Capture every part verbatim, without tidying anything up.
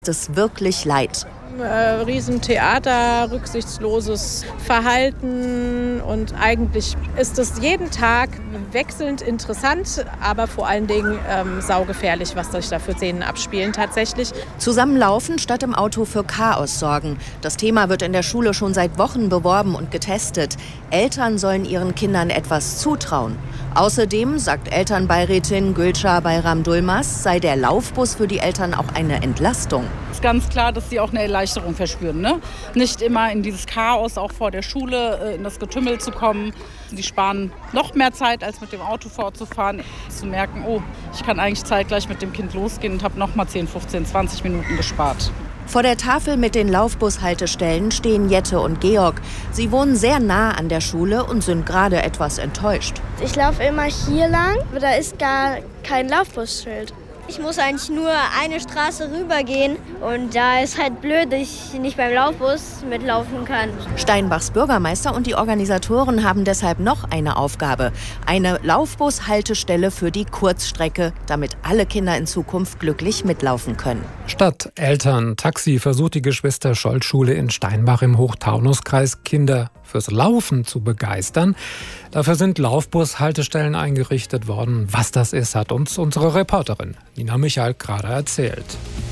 Es wirklich leid. Äh, Riesentheater, rücksichtsloses Verhalten und eigentlich ist es jeden Tag wechselnd interessant, aber vor allen Dingen ähm, saugefährlich, was sich da für Szenen abspielen tatsächlich. Zusammenlaufen statt im Auto für Chaos sorgen. Das Thema wird in der Schule schon seit Wochen beworben und getestet. Eltern sollen ihren Kindern etwas zutrauen. Außerdem, sagt Elternbeirätin Gülşah Bayram Dulmaz, sei der Laufbus für die Eltern auch eine Entlastung. Es ist ganz klar, dass sie auch eine Erleichterung verspüren. Ne? Nicht immer in dieses Chaos, auch vor der Schule, in das Getümmel zu kommen. Sie sparen noch mehr Zeit, als mit dem Auto fortzufahren. Zu merken, oh, ich kann eigentlich zeitgleich mit dem Kind losgehen und habe noch mal zehn, fünfzehn, zwanzig Minuten gespart. Vor der Tafel mit den Laufbushaltestellen stehen Jette und Georg. Sie wohnen sehr nah an der Schule und sind gerade etwas enttäuscht. Ich laufe immer hier lang, aber da ist gar kein Laufbusschild. Ich muss eigentlich nur eine Straße rübergehen und da ist halt blöd, dass ich nicht beim Laufbus mitlaufen kann. Steinbachs Bürgermeister und die Organisatoren haben deshalb noch eine Aufgabe. Eine Laufbushaltestelle für die Kurzstrecke, damit alle Kinder in Zukunft glücklich mitlaufen können. Statt Eltern, Taxi versucht die Geschwister-Scholl-Schule in Steinbach im Hochtaunuskreis Kinder fürs Laufen zu begeistern. Dafür sind Laufbus-Haltestellen eingerichtet worden. Was das ist, hat uns unsere Reporterin Nina Michael gerade erzählt.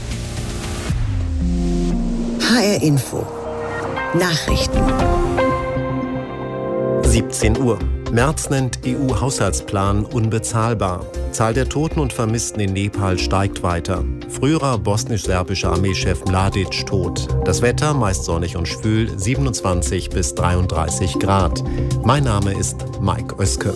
H R Info Nachrichten. siebzehn Uhr. Merz nennt E U-Haushaltsplan unbezahlbar. Zahl der Toten und Vermissten in Nepal steigt weiter. Früherer bosnisch-serbischer Armeechef Mladic tot. Das Wetter meist sonnig und schwül, siebenundzwanzig bis dreiunddreißig Grad. Mein Name ist Mike Oeske.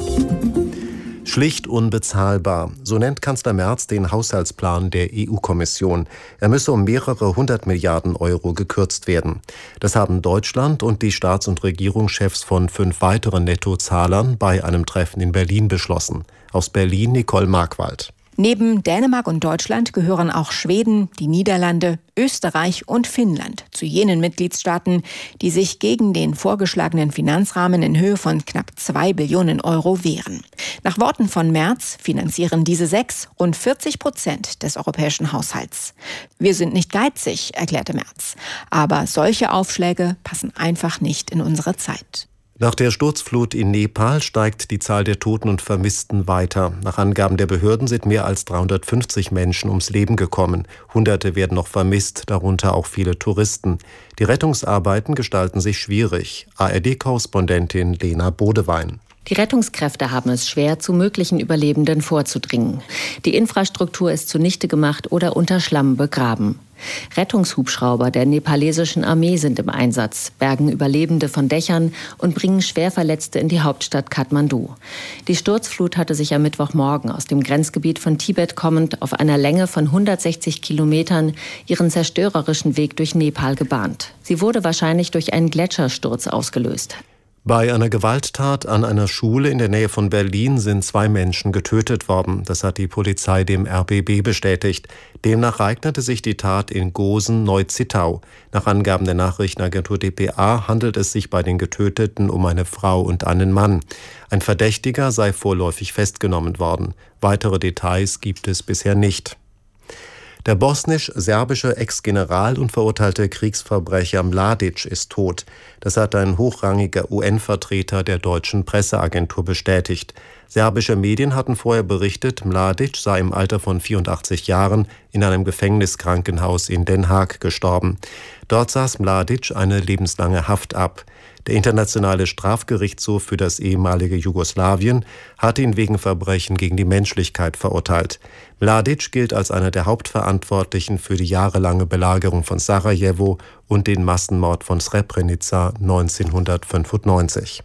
Schlicht unbezahlbar, so nennt Kanzler Merz den Haushaltsplan der E U-Kommission. Er müsse um mehrere hundert Milliarden Euro gekürzt werden. Das haben Deutschland und die Staats- und Regierungschefs von fünf weiteren Nettozahlern bei einem Treffen in Berlin beschlossen. Aus Berlin Nicole Markwald. Neben Dänemark und Deutschland gehören auch Schweden, die Niederlande, Österreich und Finnland zu jenen Mitgliedstaaten, die sich gegen den vorgeschlagenen Finanzrahmen in Höhe von knapp zwei Billionen Euro wehren. Nach Worten von Merz finanzieren diese sechs rund vierzig Prozent des europäischen Haushalts. Wir sind nicht geizig, erklärte Merz. Aber solche Aufschläge passen einfach nicht in unsere Zeit. Nach der Sturzflut in Nepal steigt die Zahl der Toten und Vermissten weiter. Nach Angaben der Behörden sind mehr als dreihundertfünfzig Menschen ums Leben gekommen. Hunderte werden noch vermisst, darunter auch viele Touristen. Die Rettungsarbeiten gestalten sich schwierig. A R D-Korrespondentin Lena Bodewein. Die Rettungskräfte haben es schwer, zu möglichen Überlebenden vorzudringen. Die Infrastruktur ist zunichte gemacht oder unter Schlamm begraben. Rettungshubschrauber der nepalesischen Armee sind im Einsatz, bergen Überlebende von Dächern und bringen Schwerverletzte in die Hauptstadt Kathmandu. Die Sturzflut hatte sich am Mittwochmorgen aus dem Grenzgebiet von Tibet kommend auf einer Länge von hundertsechzig Kilometern ihren zerstörerischen Weg durch Nepal gebahnt. Sie wurde wahrscheinlich durch einen Gletschersturz ausgelöst. Bei einer Gewalttat an einer Schule in der Nähe von Berlin sind zwei Menschen getötet worden. Das hat die Polizei dem R B B bestätigt. Demnach ereignete sich die Tat in Gosen-Neu-Zittau. Nach Angaben der Nachrichtenagentur D P A handelt es sich bei den Getöteten um eine Frau und einen Mann. Ein Verdächtiger sei vorläufig festgenommen worden. Weitere Details gibt es bisher nicht. Der bosnisch-serbische Ex-General und verurteilte Kriegsverbrecher Mladic ist tot. Das hat ein hochrangiger U N-Vertreter der deutschen Presseagentur bestätigt. Serbische Medien hatten vorher berichtet, Mladic sei im Alter von vierundachtzig Jahren in einem Gefängniskrankenhaus in Den Haag gestorben. Dort saß Mladic eine lebenslange Haft ab. Der Internationale Strafgerichtshof für das ehemalige Jugoslawien hatte ihn wegen Verbrechen gegen die Menschlichkeit verurteilt. Mladic gilt als einer der Hauptverantwortlichen für die jahrelange Belagerung von Sarajevo und den Massenmord von Srebrenica neunzehnhundertfünfundneunzig.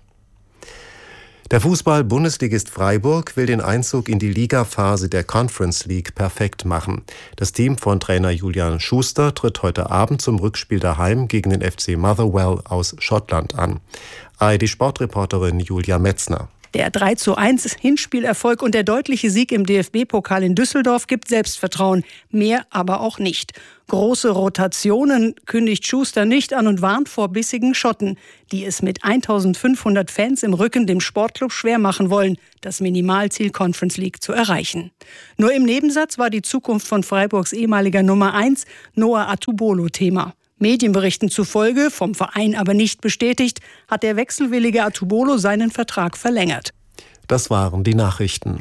Der Fußball-Bundesligist Freiburg will den Einzug in die Ligaphase der Conference League perfekt machen. Das Team von Trainer Julian Schuster tritt heute Abend zum Rückspiel daheim gegen den F C Motherwell aus Schottland an. A R D-Sportreporterin Julia Metzner. Der drei zu eins Hinspielerfolg und der deutliche Sieg im D F B-Pokal in Düsseldorf gibt Selbstvertrauen. Mehr aber auch nicht. Große Rotationen kündigt Schuster nicht an und warnt vor bissigen Schotten, die es mit eintausendfünfhundert Fans im Rücken dem Sportclub schwer machen wollen, das Minimalziel Conference League zu erreichen. Nur im Nebensatz war die Zukunft von Freiburgs ehemaliger Nummer eins, Noah Atubolo, Thema. Medienberichten zufolge, vom Verein aber nicht bestätigt, hat der wechselwillige Atubolo seinen Vertrag verlängert. Das waren die Nachrichten.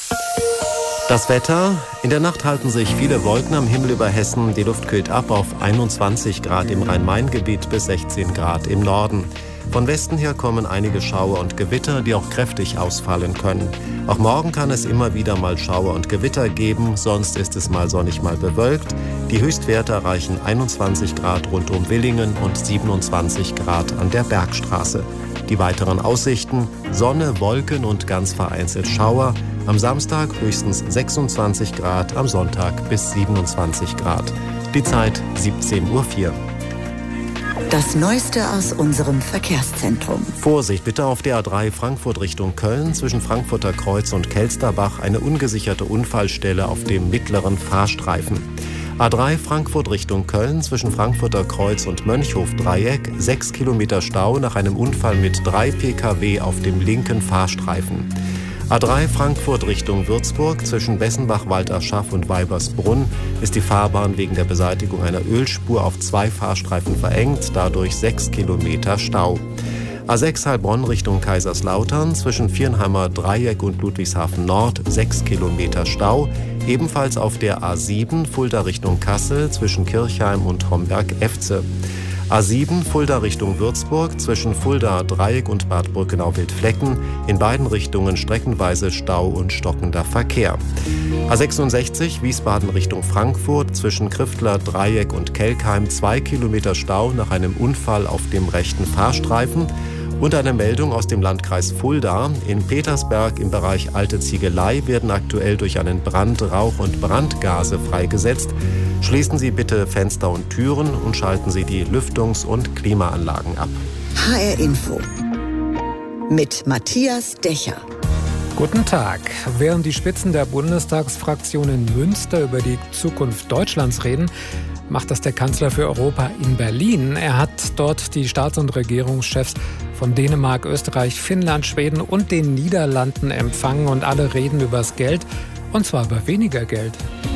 Das Wetter. In der Nacht halten sich viele Wolken am Himmel über Hessen. Die Luft kühlt ab auf einundzwanzig Grad im Rhein-Main-Gebiet bis sechzehn Grad im Norden. Von Westen her kommen einige Schauer und Gewitter, die auch kräftig ausfallen können. Auch morgen kann es immer wieder mal Schauer und Gewitter geben, sonst ist es mal sonnig, mal bewölkt. Die Höchstwerte erreichen einundzwanzig Grad rund um Willingen und siebenundzwanzig Grad an der Bergstraße. Die weiteren Aussichten: Sonne, Wolken und ganz vereinzelt Schauer. Am Samstag höchstens sechsundzwanzig Grad, am Sonntag bis siebenundzwanzig Grad. Die Zeit siebzehn Uhr vier. Das Neueste aus unserem Verkehrszentrum. Vorsicht bitte auf der A drei Frankfurt Richtung Köln. Zwischen Frankfurter Kreuz und Kelsterbach eine ungesicherte Unfallstelle auf dem mittleren Fahrstreifen. A drei Frankfurt Richtung Köln zwischen Frankfurter Kreuz und Mönchhof-Dreieck. Sechs Kilometer Stau nach einem Unfall mit drei Pkw auf dem linken Fahrstreifen. A drei Frankfurt Richtung Würzburg zwischen Bessenbach-Walterschaff und Weibersbrunn ist die Fahrbahn wegen der Beseitigung einer Ölspur auf zwei Fahrstreifen verengt, dadurch sechs Kilometer Stau. A sechs Heilbronn Richtung Kaiserslautern zwischen Viernheimer Dreieck und Ludwigshafen Nord sechs Kilometer Stau. Ebenfalls auf der A sieben Fulda Richtung Kassel zwischen Kirchheim und Homberg-Efze. A sieben Fulda Richtung Würzburg zwischen Fulda Dreieck und Bad Brückenau-Wildflecken. In beiden Richtungen streckenweise Stau und stockender Verkehr. A sechsundsechzig Wiesbaden Richtung Frankfurt zwischen Kriftler Dreieck und Kelkheim. Zwei Kilometer Stau nach einem Unfall auf dem rechten Fahrstreifen. Und eine Meldung aus dem Landkreis Fulda. In Petersberg im Bereich Alte Ziegelei werden aktuell durch einen Brand Rauch- und Brandgase freigesetzt. Schließen Sie bitte Fenster und Türen und schalten Sie die Lüftungs- und Klimaanlagen ab. H R Info mit Matthias Dächer. Guten Tag. Während die Spitzen der Bundestagsfraktion in Münster über die Zukunft Deutschlands reden, macht das der Kanzler für Europa in Berlin. Er hat dort die Staats- und Regierungschefs von Dänemark, Österreich, Finnland, Schweden und den Niederlanden empfangen und alle reden übers Geld, und zwar über weniger Geld.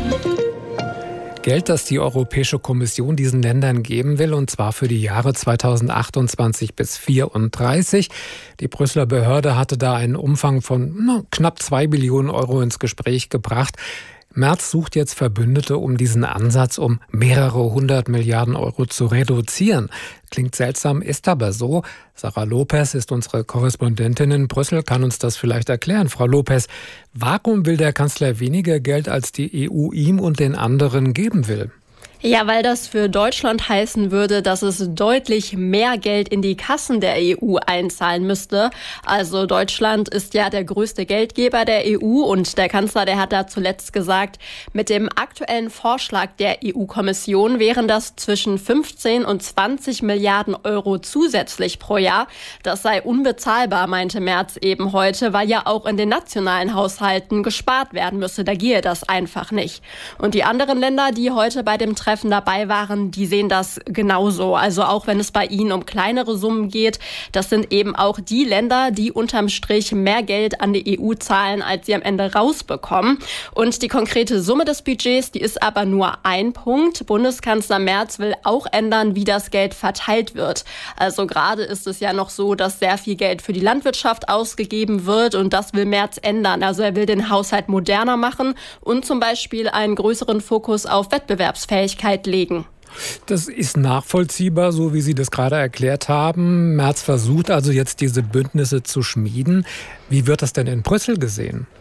Geld, das die Europäische Kommission diesen Ländern geben will, und zwar für die Jahre zweitausendachtundzwanzig bis vierunddreißig. Die Brüsseler Behörde hatte da einen Umfang von na, knapp zwei Billionen Euro ins Gespräch gebracht. Merz sucht jetzt Verbündete, um diesen Ansatz um mehrere hundert Milliarden Euro zu reduzieren. Klingt seltsam, ist aber so. Sarah Lopez ist unsere Korrespondentin in Brüssel, kann uns das vielleicht erklären. Frau Lopez, warum will der Kanzler weniger Geld, als die E U ihm und den anderen geben will? Ja, weil das für Deutschland heißen würde, dass es deutlich mehr Geld in die Kassen der E U einzahlen müsste. Also Deutschland ist ja der größte Geldgeber der E U und der Kanzler, der hat da zuletzt gesagt, mit dem aktuellen Vorschlag der E U-Kommission wären das zwischen fünfzehn und zwanzig Milliarden Euro zusätzlich pro Jahr. Das sei unbezahlbar, meinte Merz eben heute, weil ja auch in den nationalen Haushalten gespart werden müsse. Da gehe das einfach nicht. Und die anderen Länder, die heute bei dem Treffen dabei waren, die sehen das genauso. Also auch wenn es bei ihnen um kleinere Summen geht, das sind eben auch die Länder, die unterm Strich mehr Geld an die E U zahlen, als sie am Ende rausbekommen. Und die konkrete Summe des Budgets, die ist aber nur ein Punkt. Bundeskanzler Merz will auch ändern, wie das Geld verteilt wird. Also gerade ist es ja noch so, dass sehr viel Geld für die Landwirtschaft ausgegeben wird und das will Merz ändern. Also er will den Haushalt moderner machen und zum Beispiel einen größeren Fokus auf Wettbewerbsfähigkeit legen. Das ist nachvollziehbar, so wie Sie das gerade erklärt haben. Merz versucht also jetzt diese Bündnisse zu schmieden. Wie wird das denn in Brüssel gesehen?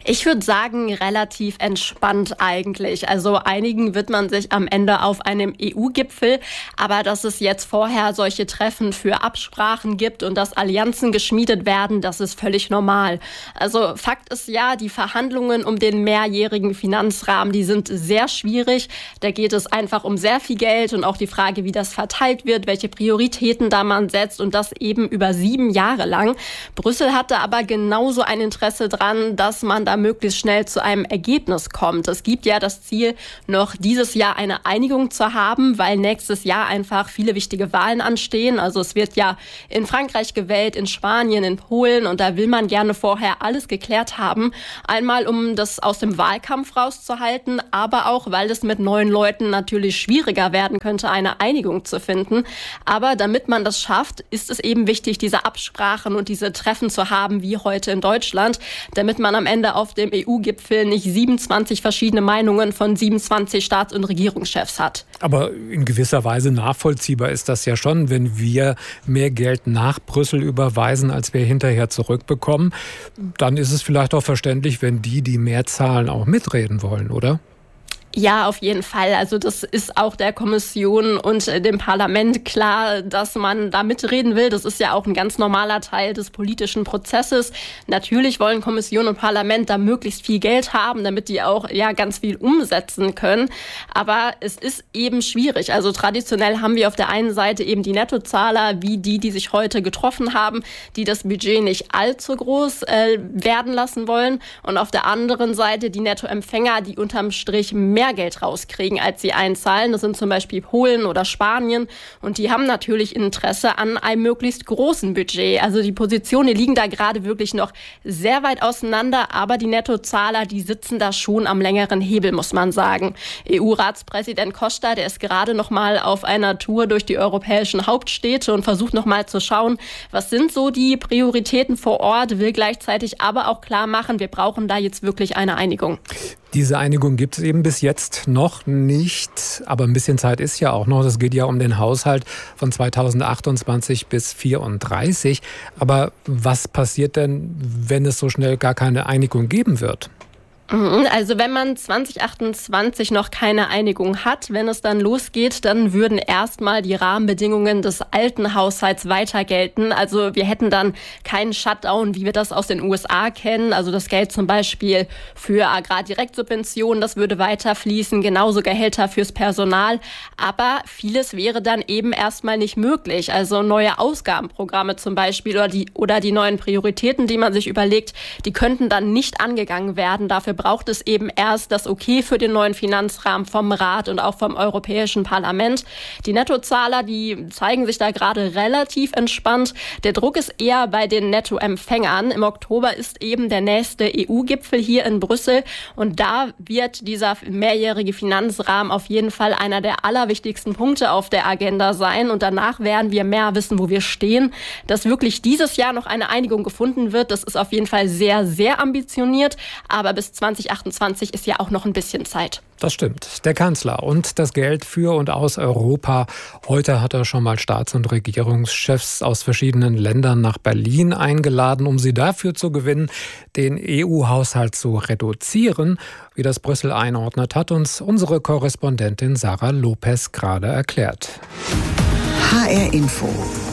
Ich würde sagen, relativ entspannt eigentlich. Also einigen wird man sich am Ende auf einem E U-Gipfel, aber dass es jetzt vorher solche Treffen für Absprachen gibt und dass Allianzen geschmiedet werden, das ist völlig normal. Also Fakt ist ja, die Verhandlungen um den mehrjährigen Finanzrahmen, die sind sehr schwierig. Da geht es einfach um sehr viel Geld und auch die Frage, wie das verteilt wird, welche Prioritäten da man setzt und das eben über sieben Jahre lang. Brüssel hatte aber genauso ein Interesse dran, dass man da möglichst schnell zu einem Ergebnis kommt. Es gibt ja das Ziel, noch dieses Jahr eine Einigung zu haben, weil nächstes Jahr einfach viele wichtige Wahlen anstehen. Also es wird ja in Frankreich gewählt, in Spanien, in Polen und da will man gerne vorher alles geklärt haben. Einmal, um das aus dem Wahlkampf rauszuhalten, aber auch, weil es mit neuen Leuten natürlich schwieriger werden könnte, eine Einigung zu finden. Aber damit man das schafft, ist es eben wichtig, diese Absprachen und diese Treffen zu haben, wie heute in Deutschland, damit man am Ende auf dem E U-Gipfel nicht siebenundzwanzig verschiedene Meinungen von siebenundzwanzig Staats- und Regierungschefs hat. Aber in gewisser Weise nachvollziehbar ist das ja schon, wenn wir mehr Geld nach Brüssel überweisen, als wir hinterher zurückbekommen. Dann ist es vielleicht auch verständlich, wenn die, die mehr zahlen, auch mitreden wollen, oder? Ja, auf jeden Fall. Also das ist auch der Kommission und dem Parlament klar, dass man da mitreden will. Das ist ja auch ein ganz normaler Teil des politischen Prozesses. Natürlich wollen Kommission und Parlament da möglichst viel Geld haben, damit die auch ja ganz viel umsetzen können. Aber es ist eben schwierig. Also traditionell haben wir auf der einen Seite eben die Nettozahler, wie die, die sich heute getroffen haben, die das Budget nicht allzu groß äh, werden lassen wollen. Und auf der anderen Seite die Nettoempfänger, die unterm Strich mehr mehr Geld rauskriegen, als sie einzahlen. Das sind zum Beispiel Polen oder Spanien. Und die haben natürlich Interesse an einem möglichst großen Budget. Also die Positionen, die liegen da gerade wirklich noch sehr weit auseinander. Aber die Nettozahler, die sitzen da schon am längeren Hebel, muss man sagen. E U-Ratspräsident Costa, der ist gerade noch mal auf einer Tour durch die europäischen Hauptstädte und versucht noch mal zu schauen, was sind so die Prioritäten vor Ort, will gleichzeitig aber auch klar machen, wir brauchen da jetzt wirklich eine Einigung. Diese Einigung gibt es eben bis jetzt noch nicht, aber ein bisschen Zeit ist ja auch noch. Es geht ja um den Haushalt von zweitausendachtundzwanzig bis vierunddreißig. Aber was passiert denn, wenn es so schnell gar keine Einigung geben wird? Also wenn man zwanzig achtundzwanzig noch keine Einigung hat, wenn es dann losgeht, dann würden erstmal die Rahmenbedingungen des alten Haushalts weiter gelten. Also wir hätten dann keinen Shutdown, wie wir das aus den U S A kennen. Also das Geld zum Beispiel für Agrardirektsubventionen, das würde weiter fließen, genauso Gehälter fürs Personal. Aber vieles wäre dann eben erstmal nicht möglich. Also neue Ausgabenprogramme zum Beispiel oder die, oder die neuen Prioritäten, die man sich überlegt, die könnten dann nicht angegangen werden. Dafür braucht es eben erst das Okay für den neuen Finanzrahmen vom Rat und auch vom Europäischen Parlament. Die Nettozahler, die zeigen sich da gerade relativ entspannt. Der Druck ist eher bei den Nettoempfängern. Im Oktober ist eben der nächste E U-Gipfel hier in Brüssel und da wird dieser mehrjährige Finanzrahmen auf jeden Fall einer der allerwichtigsten Punkte auf der Agenda sein und danach werden wir mehr wissen, wo wir stehen. Dass wirklich dieses Jahr noch eine Einigung gefunden wird, das ist auf jeden Fall sehr, sehr ambitioniert, aber bis zwanzig achtundzwanzig ist ja auch noch ein bisschen Zeit. Das stimmt. Der Kanzler und das Geld für und aus Europa. Heute hat er schon mal Staats- und Regierungschefs aus verschiedenen Ländern nach Berlin eingeladen, um sie dafür zu gewinnen, den E U-Haushalt zu reduzieren. Wie das Brüssel einordnet, hat uns unsere Korrespondentin Sarah Lopez gerade erklärt. H R Info.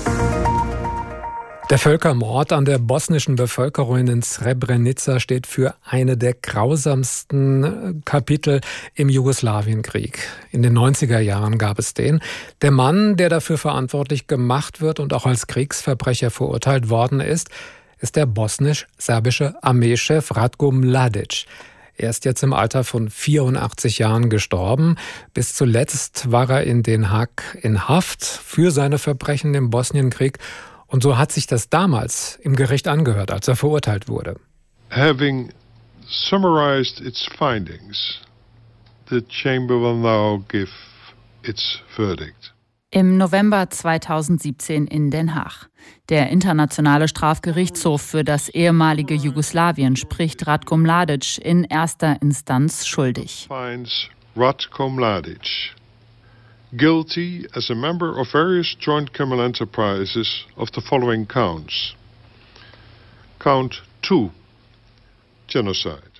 Der Völkermord an der bosnischen Bevölkerung in Srebrenica steht für eine der grausamsten Kapitel im Jugoslawienkrieg. In den neunziger Jahren gab es den. Der Mann, der dafür verantwortlich gemacht wird und auch als Kriegsverbrecher verurteilt worden ist, ist der bosnisch-serbische Armeechef Ratko Mladic. Er ist jetzt im Alter von vierundachtzig Jahren gestorben. Bis zuletzt war er in Den Haag in Haft für seine Verbrechen im Bosnienkrieg. Und so hat sich das damals im Gericht angehört, als er verurteilt wurde. Having summarized its findings, the chamber will now give its verdict. Im November zweitausendsiebzehn in Den Haag. Der Internationale Strafgerichtshof für das ehemalige Jugoslawien spricht Ratko Mladic in erster Instanz schuldig. Finds Ratko Mladic guilty as a member of various joint criminal enterprises of the following counts. Count two, genocide.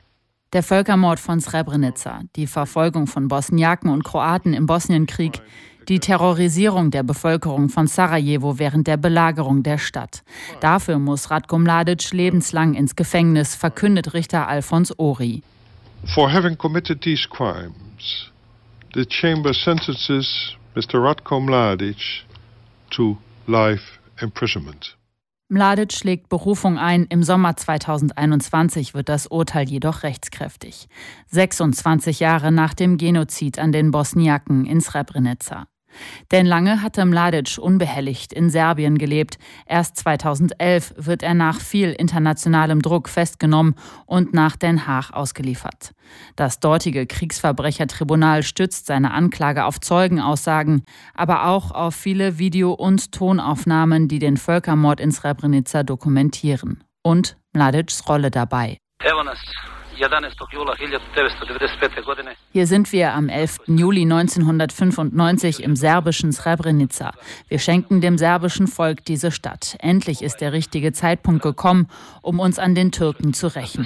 Der Völkermord von Srebrenica, die Verfolgung von Bosniaken und Kroaten im Bosnienkrieg, die Terrorisierung der Bevölkerung von Sarajevo während der Belagerung der Stadt. Dafür muss Ratko Mladic lebenslang ins Gefängnis, verkündet Richter Alfons Ori. For having committed these crimes, the chamber sentences Mister Ratko Mladic to life imprisonment. Mladic legt Berufung ein. Im Sommer zweitausendeinundzwanzig wird das Urteil jedoch rechtskräftig. sechsundzwanzig Jahre nach dem Genozid an den Bosniaken in Srebrenica. Denn lange hatte Mladic unbehelligt in Serbien gelebt. Erst zweitausendelf wird er nach viel internationalem Druck festgenommen und nach Den Haag ausgeliefert. Das dortige Kriegsverbrechertribunal stützt seine Anklage auf Zeugenaussagen, aber auch auf viele Video- und Tonaufnahmen, die den Völkermord in Srebrenica dokumentieren. Und Mladics Rolle dabei. Hier sind wir am elften Juli neunzehnhundertfünfundneunzig im serbischen Srebrenica. Wir schenken dem serbischen Volk diese Stadt. Endlich ist der richtige Zeitpunkt gekommen, um uns an den Türken zu rächen.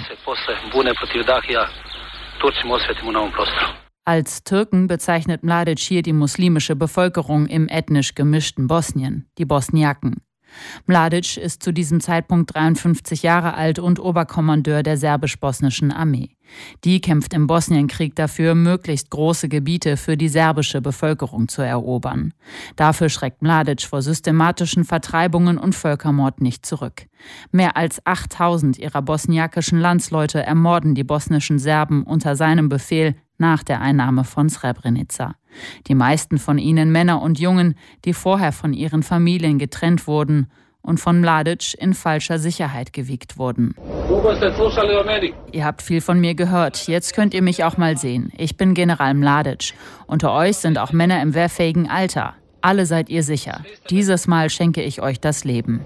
Als Türken bezeichnet Mladic hier die muslimische Bevölkerung im ethnisch gemischten Bosnien, die Bosniaken. Mladic ist zu diesem Zeitpunkt dreiundfünfzig Jahre alt und Oberkommandeur der serbisch-bosnischen Armee. Die kämpft im Bosnienkrieg dafür, möglichst große Gebiete für die serbische Bevölkerung zu erobern. Dafür schreckt Mladic vor systematischen Vertreibungen und Völkermord nicht zurück. Mehr als achttausend ihrer bosniakischen Landsleute ermorden die bosnischen Serben unter seinem Befehl nach der Einnahme von Srebrenica. Die meisten von ihnen Männer und Jungen, die vorher von ihren Familien getrennt wurden und von Mladic in falscher Sicherheit gewiegt wurden. Ihr habt viel von mir gehört, jetzt könnt ihr mich auch mal sehen. Ich bin General Mladic. Unter euch sind auch Männer im wehrfähigen Alter. Alle seid ihr sicher. Dieses Mal schenke ich euch das Leben.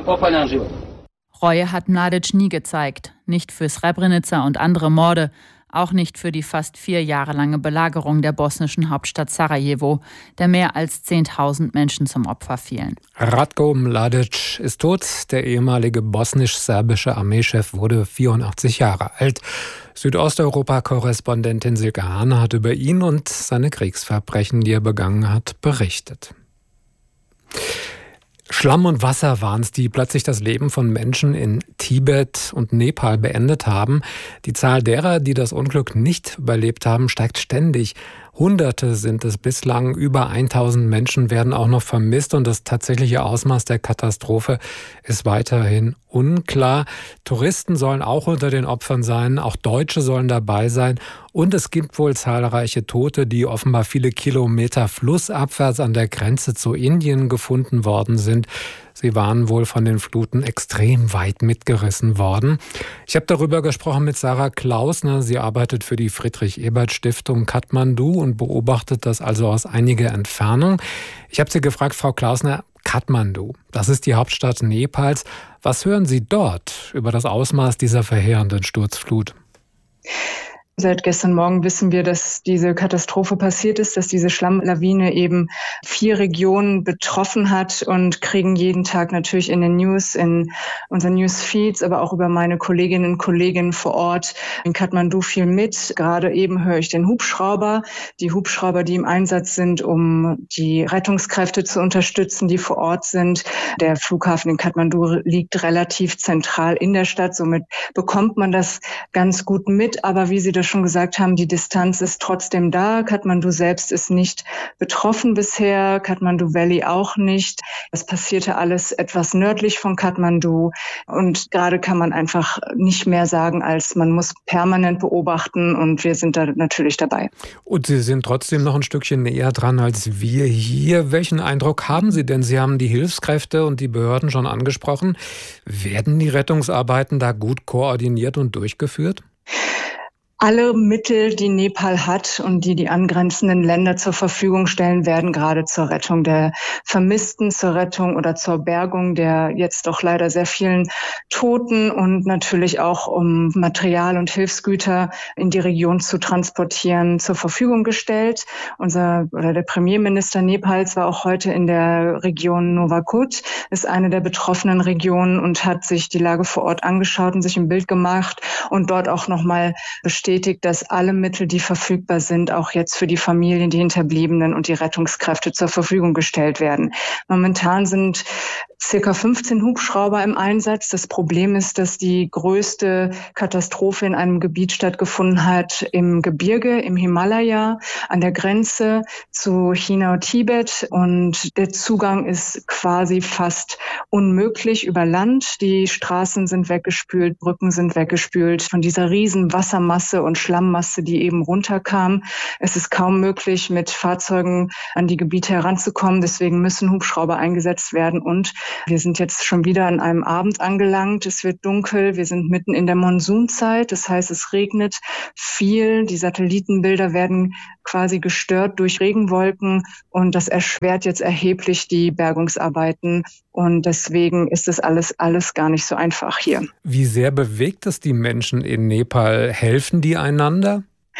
Reue hat Mladic nie gezeigt, nicht für Srebrenica und andere Morde, auch nicht für die fast vier Jahre lange Belagerung der bosnischen Hauptstadt Sarajevo, der mehr als zehntausend Menschen zum Opfer fielen. Ratko Mladic ist tot. Der ehemalige bosnisch-serbische Armeechef wurde vierundachtzig Jahre alt. Südosteuropa-Korrespondentin Silke Hahn hat über ihn und seine Kriegsverbrechen, die er begangen hat, berichtet. Schlamm und Wasser waren es, die plötzlich das Leben von Menschen in Tibet und Nepal beendet haben. Die Zahl derer, die das Unglück nicht überlebt haben, steigt ständig. Hunderte sind es bislang, über tausend Menschen werden auch noch vermisst und das tatsächliche Ausmaß der Katastrophe ist weiterhin unklar. Touristen sollen auch unter den Opfern sein, auch Deutsche sollen dabei sein und es gibt wohl zahlreiche Tote, die offenbar viele Kilometer flussabwärts an der Grenze zu Indien gefunden worden sind. Sie waren wohl von den Fluten extrem weit mitgerissen worden. Ich habe darüber gesprochen mit Sarah Klausner. Sie arbeitet für die Friedrich-Ebert-Stiftung Kathmandu und beobachtet das also aus einiger Entfernung. Ich habe sie gefragt, Frau Klausner, Kathmandu, das ist die Hauptstadt Nepals. Was hören Sie dort über das Ausmaß dieser verheerenden Sturzflut? Seit gestern Morgen wissen wir, dass diese Katastrophe passiert ist, dass diese Schlammlawine eben vier Regionen betroffen hat und kriegen jeden Tag natürlich in den News, in unseren Newsfeeds, aber auch über meine Kolleginnen und Kollegen vor Ort in Kathmandu viel mit. Gerade eben höre ich den Hubschrauber, die Hubschrauber, die im Einsatz sind, um die Rettungskräfte zu unterstützen, die vor Ort sind. Der Flughafen in Kathmandu liegt relativ zentral in der Stadt, somit bekommt man das ganz gut mit, aber wie Sie das schon gesagt haben, die Distanz ist trotzdem da. Kathmandu selbst ist nicht betroffen bisher, Kathmandu Valley auch nicht. Das passierte alles etwas nördlich von Kathmandu und gerade kann man einfach nicht mehr sagen, als man muss permanent beobachten und wir sind da natürlich dabei. Und Sie sind trotzdem noch ein Stückchen näher dran als wir hier. Welchen Eindruck haben Sie denn? Sie haben die Hilfskräfte und die Behörden schon angesprochen. Werden die Rettungsarbeiten da gut koordiniert und durchgeführt? Alle Mittel, die Nepal hat und die die angrenzenden Länder zur Verfügung stellen, werden gerade zur Rettung der Vermissten, zur Rettung oder zur Bergung der jetzt doch leider sehr vielen Toten und natürlich auch um Material und Hilfsgüter in die Region zu transportieren, zur Verfügung gestellt. Unser oder der Premierminister Nepals war auch heute in der Region Nuwakot, ist eine der betroffenen Regionen und hat sich die Lage vor Ort angeschaut und sich ein Bild gemacht und dort auch nochmal bestätigt, bestätigt, dass alle Mittel, die verfügbar sind, auch jetzt für die Familien, die Hinterbliebenen und die Rettungskräfte zur Verfügung gestellt werden. Momentan sind circa fünfzehn Hubschrauber im Einsatz. Das Problem ist, dass die größte Katastrophe in einem Gebiet stattgefunden hat, im Gebirge, im Himalaya, an der Grenze zu China und Tibet. Und der Zugang ist quasi fast unmöglich über Land. Die Straßen sind weggespült, Brücken sind weggespült von dieser riesen Wassermasse und Schlammmasse, die eben runterkam. Es ist kaum möglich, mit Fahrzeugen an die Gebiete heranzukommen. Deswegen müssen Hubschrauber eingesetzt werden. Und wir sind jetzt schon wieder an einem Abend angelangt. Es wird dunkel. Wir sind mitten in der Monsunzeit. Das heißt, es regnet viel. Die Satellitenbilder werden quasi gestört durch Regenwolken. Und das erschwert jetzt erheblich die Bergungsarbeiten. Und deswegen ist es alles, alles gar nicht so einfach hier. Wie sehr bewegt es die Menschen in Nepal? Helfen die einander?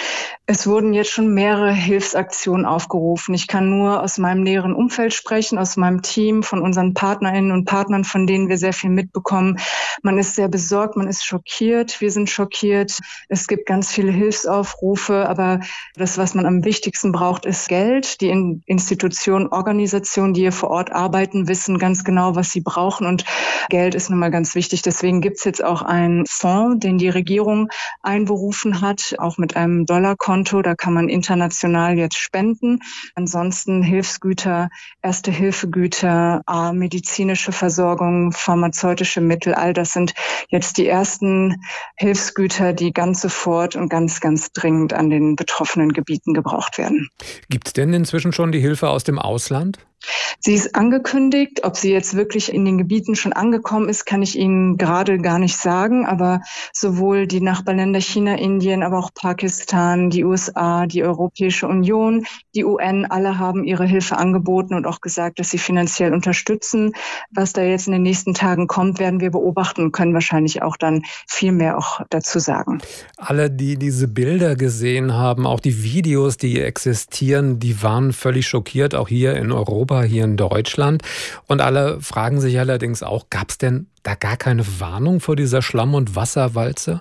Es wurden jetzt schon mehrere Hilfsaktionen aufgerufen. Ich kann nur aus meinem näheren Umfeld sprechen, aus meinem Team, von unseren Partnerinnen und Partnern, von denen wir sehr viel mitbekommen. Man ist sehr besorgt, man ist schockiert, wir sind schockiert. Es gibt ganz viele Hilfsaufrufe, aber das, was man am wichtigsten braucht, ist Geld. Die Institutionen, Organisationen, die hier vor Ort arbeiten, wissen ganz genau, was sie brauchen, und Geld ist nun mal ganz wichtig. Deswegen gibt es jetzt auch einen Fonds, den die Regierung einberufen hat, auch mit einem Dollarkonto. Da kann man international jetzt spenden. Ansonsten Hilfsgüter, Erste-Hilfe-Güter, medizinische Versorgung, pharmazeutische Mittel, all das sind jetzt die ersten Hilfsgüter, die ganz sofort und ganz, ganz dringend an den betroffenen Gebieten gebraucht werden. Gibt es denn inzwischen schon die Hilfe aus dem Ausland? Sie ist angekündigt. Ob sie jetzt wirklich in den Gebieten schon angekommen ist, kann ich Ihnen gerade gar nicht sagen. Aber sowohl die Nachbarländer China, Indien, aber auch Pakistan, die U S A, die Europäische Union, die U N, alle haben ihre Hilfe angeboten und auch gesagt, dass sie finanziell unterstützen. Was da jetzt in den nächsten Tagen kommt, werden wir beobachten und können wahrscheinlich auch dann viel mehr auch dazu sagen. Alle, die diese Bilder gesehen haben, auch die Videos, die existieren, die waren völlig schockiert, auch hier in Europa, hier in Deutschland. Und alle fragen sich allerdings auch, gab es denn da gar keine Warnung vor dieser Schlamm- und Wasserwalze?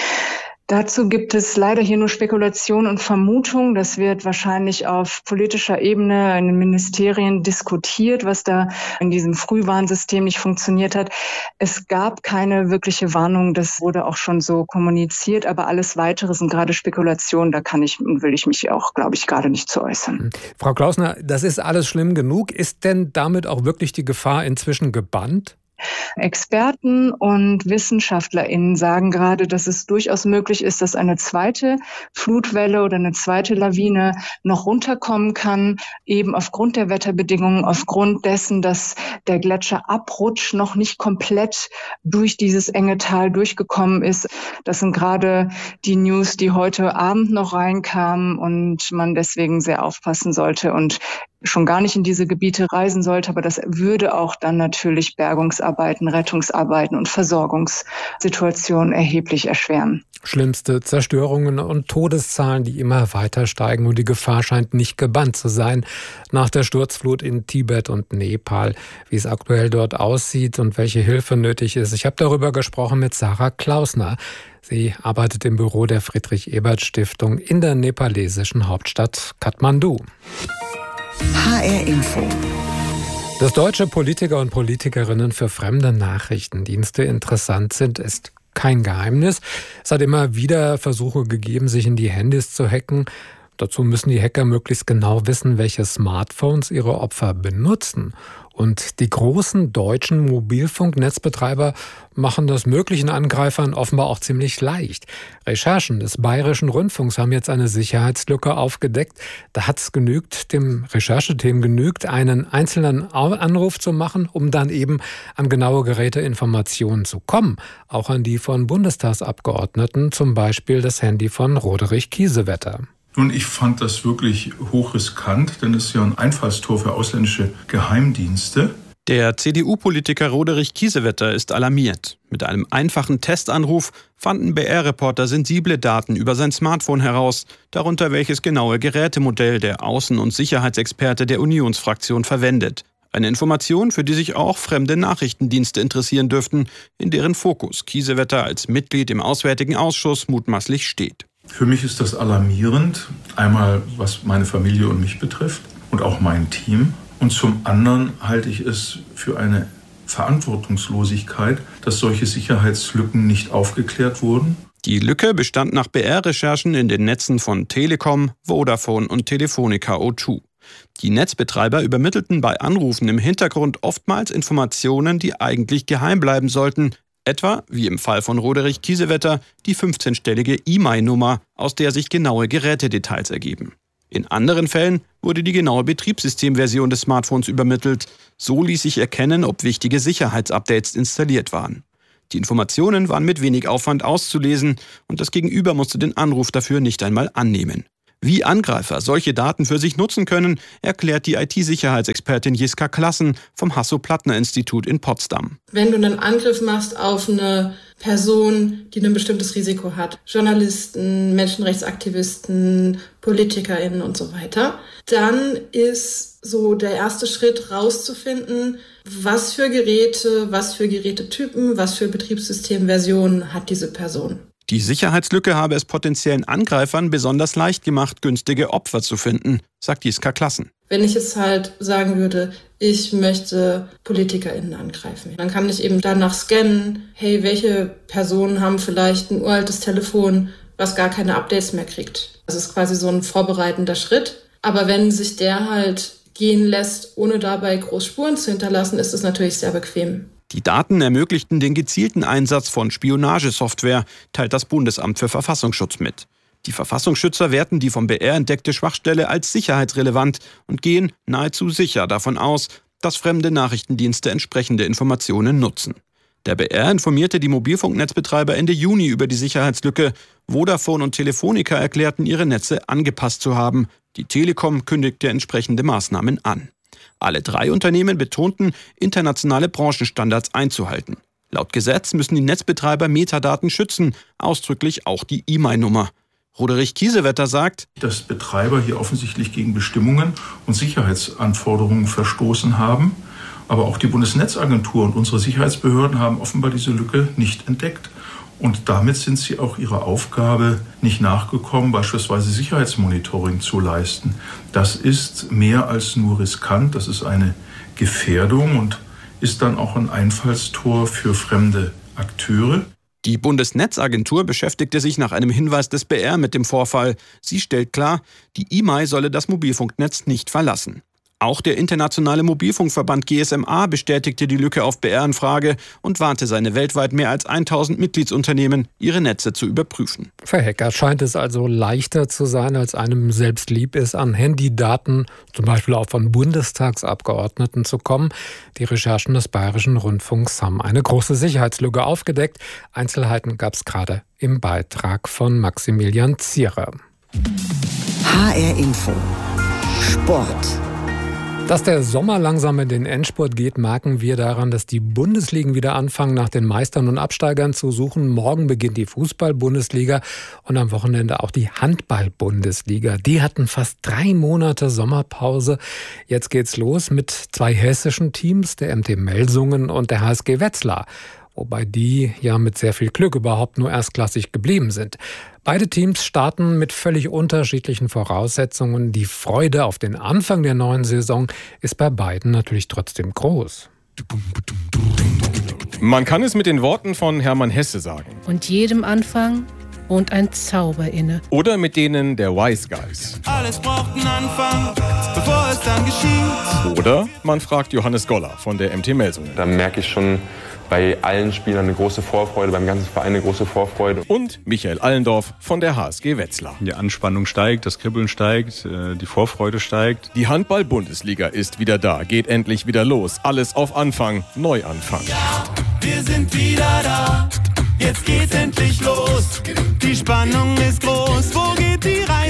Dazu gibt es leider hier nur Spekulation und Vermutung. Das wird wahrscheinlich auf politischer Ebene in den Ministerien diskutiert, was da in diesem Frühwarnsystem nicht funktioniert hat. Es gab keine wirkliche Warnung, das wurde auch schon so kommuniziert, aber alles Weitere sind gerade Spekulationen. Da kann ich und will ich mich auch, glaube ich, gerade nicht zu äußern. Frau Klausner, das ist alles schlimm genug. Ist denn damit auch wirklich die Gefahr inzwischen gebannt? Experten und WissenschaftlerInnen sagen gerade, dass es durchaus möglich ist, dass eine zweite Flutwelle oder eine zweite Lawine noch runterkommen kann, eben aufgrund der Wetterbedingungen, aufgrund dessen, dass der Gletscherabrutsch noch nicht komplett durch dieses enge Tal durchgekommen ist. Das sind gerade die News, die heute Abend noch reinkamen und man deswegen sehr aufpassen sollte und schon gar nicht in diese Gebiete reisen sollte, aber das würde auch dann natürlich Bergungsarbeiten, Rettungsarbeiten und Versorgungssituationen erheblich erschweren. Schlimmste Zerstörungen und Todeszahlen, die immer weiter steigen, und die Gefahr scheint nicht gebannt zu sein nach der Sturzflut in Tibet und Nepal, wie es aktuell dort aussieht und welche Hilfe nötig ist. Ich habe darüber gesprochen mit Sarah Klausner. Sie arbeitet im Büro der Friedrich-Ebert-Stiftung in der nepalesischen Hauptstadt Kathmandu. H R Info. Dass deutsche Politiker und Politikerinnen für fremde Nachrichtendienste interessant sind, ist kein Geheimnis. Es hat immer wieder Versuche gegeben, sich in die Handys zu hacken. Dazu müssen die Hacker möglichst genau wissen, welche Smartphones ihre Opfer benutzen. Und die großen deutschen Mobilfunknetzbetreiber machen das möglichen Angreifern offenbar auch ziemlich leicht. Recherchen des Bayerischen Rundfunks haben jetzt eine Sicherheitslücke aufgedeckt. Da hat es genügt, dem Rechercheteam genügt, einen einzelnen Anruf zu machen, um dann eben an genaue Geräteinformationen zu kommen. Auch an die von Bundestagsabgeordneten, zum Beispiel das Handy von Roderich Kiesewetter. Nun, ich fand das wirklich hochriskant, denn es ist ja ein Einfallstor für ausländische Geheimdienste. Der C D U-Politiker Roderich Kiesewetter ist alarmiert. Mit einem einfachen Testanruf fanden B R-Reporter sensible Daten über sein Smartphone heraus, darunter welches genaue Gerätemodell der Außen- und Sicherheitsexperte der Unionsfraktion verwendet. Eine Information, für die sich auch fremde Nachrichtendienste interessieren dürften, in deren Fokus Kiesewetter als Mitglied im Auswärtigen Ausschuss mutmaßlich steht. Für mich ist das alarmierend, einmal was meine Familie und mich betrifft und auch mein Team. Und zum anderen halte ich es für eine Verantwortungslosigkeit, dass solche Sicherheitslücken nicht aufgeklärt wurden. Die Lücke bestand nach B R-Recherchen in den Netzen von Telekom, Vodafone und Telefonica O zwei. Die Netzbetreiber übermittelten bei Anrufen im Hintergrund oftmals Informationen, die eigentlich geheim bleiben sollten. Etwa, wie im Fall von Roderich Kiesewetter, die fünfzehnstellige E M I Nummer, aus der sich genaue Gerätedetails ergeben. In anderen Fällen wurde die genaue Betriebssystemversion des Smartphones übermittelt. So ließ sich erkennen, ob wichtige Sicherheitsupdates installiert waren. Die Informationen waren mit wenig Aufwand auszulesen und das Gegenüber musste den Anruf dafür nicht einmal annehmen. Wie Angreifer solche Daten für sich nutzen können, erklärt die I T-Sicherheitsexpertin Jiska Klassen vom Hasso-Plattner-Institut in Potsdam. Wenn du einen Angriff machst auf eine Person, die ein bestimmtes Risiko hat, Journalisten, Menschenrechtsaktivisten, PolitikerInnen und so weiter, dann ist so der erste Schritt rauszufinden, was für Geräte, was für Gerätetypen, was für Betriebssystemversionen hat diese Person. Die Sicherheitslücke habe es potenziellen Angreifern besonders leicht gemacht, günstige Opfer zu finden, sagt Jiska Klassen. Wenn ich jetzt halt sagen würde, ich möchte PolitikerInnen angreifen, dann kann ich eben danach scannen, hey, welche Personen haben vielleicht ein uraltes Telefon, was gar keine Updates mehr kriegt. Das ist quasi so ein vorbereitender Schritt. Aber wenn sich der halt gehen lässt, ohne dabei groß Spuren zu hinterlassen, ist es natürlich sehr bequem. Die Daten ermöglichten den gezielten Einsatz von Spionagesoftware, teilt das Bundesamt für Verfassungsschutz mit. Die Verfassungsschützer werten die vom B R entdeckte Schwachstelle als sicherheitsrelevant und gehen nahezu sicher davon aus, dass fremde Nachrichtendienste entsprechende Informationen nutzen. Der B R informierte die Mobilfunknetzbetreiber Ende Juni über die Sicherheitslücke. Vodafone und Telefonica erklärten, ihre Netze angepasst zu haben. Die Telekom kündigte entsprechende Maßnahmen an. Alle drei Unternehmen betonten, internationale Branchenstandards einzuhalten. Laut Gesetz müssen die Netzbetreiber Metadaten schützen, ausdrücklich auch die E M I Nummer. Roderich Kiesewetter sagt, dass Betreiber hier offensichtlich gegen Bestimmungen und Sicherheitsanforderungen verstoßen haben. Aber auch die Bundesnetzagentur und unsere Sicherheitsbehörden haben offenbar diese Lücke nicht entdeckt. Und damit sind sie auch ihrer Aufgabe nicht nachgekommen, beispielsweise Sicherheitsmonitoring zu leisten. Das ist mehr als nur riskant, das ist eine Gefährdung und ist dann auch ein Einfallstor für fremde Akteure. Die Bundesnetzagentur beschäftigte sich nach einem Hinweis des B R mit dem Vorfall. Sie stellt klar, die E M I solle das Mobilfunknetz nicht verlassen. Auch der internationale Mobilfunkverband G S M A bestätigte die Lücke auf B R-Anfrage und warnte seine weltweit mehr als tausend Mitgliedsunternehmen, ihre Netze zu überprüfen. Für Hacker scheint es also leichter zu sein, als einem selbst lieb ist, an Handydaten, zum Beispiel auch von Bundestagsabgeordneten, zu kommen. Die Recherchen des Bayerischen Rundfunks haben eine große Sicherheitslücke aufgedeckt. Einzelheiten gab es gerade im Beitrag von Maximilian Zierer. H R Info Sport. Dass der Sommer langsam in den Endspurt geht, merken wir daran, dass die Bundesligen wieder anfangen, nach den Meistern und Absteigern zu suchen. Morgen beginnt die Fußball-Bundesliga und am Wochenende auch die Handball-Bundesliga. Die hatten fast drei Monate Sommerpause. Jetzt geht's los mit zwei hessischen Teams, der M T Melsungen und der H S G Wetzlar. Wobei die ja mit sehr viel Glück überhaupt nur erstklassig geblieben sind. Beide Teams starten mit völlig unterschiedlichen Voraussetzungen. Die Freude auf den Anfang der neuen Saison ist bei beiden natürlich trotzdem groß. Man kann es mit den Worten von Hermann Hesse sagen. Und jedem Anfang wohnt ein Zauber inne. Oder mit denen der Wise Guys. Alles braucht einen Anfang, bevor es dann geschieht. Oder man fragt Johannes Goller von der M T Melsungen. Da merke ich schon bei allen Spielern eine große Vorfreude, beim ganzen Verein eine große Vorfreude. Und Michael Allendorf von der H S G Wetzlar. Die Anspannung steigt, das Kribbeln steigt, die Vorfreude steigt. Die Handball-Bundesliga ist wieder da, geht endlich wieder los. Alles auf Anfang, Neuanfang. Ja, wir sind wieder da, jetzt geht's endlich los. Die Spannung ist groß, wo geht die Reise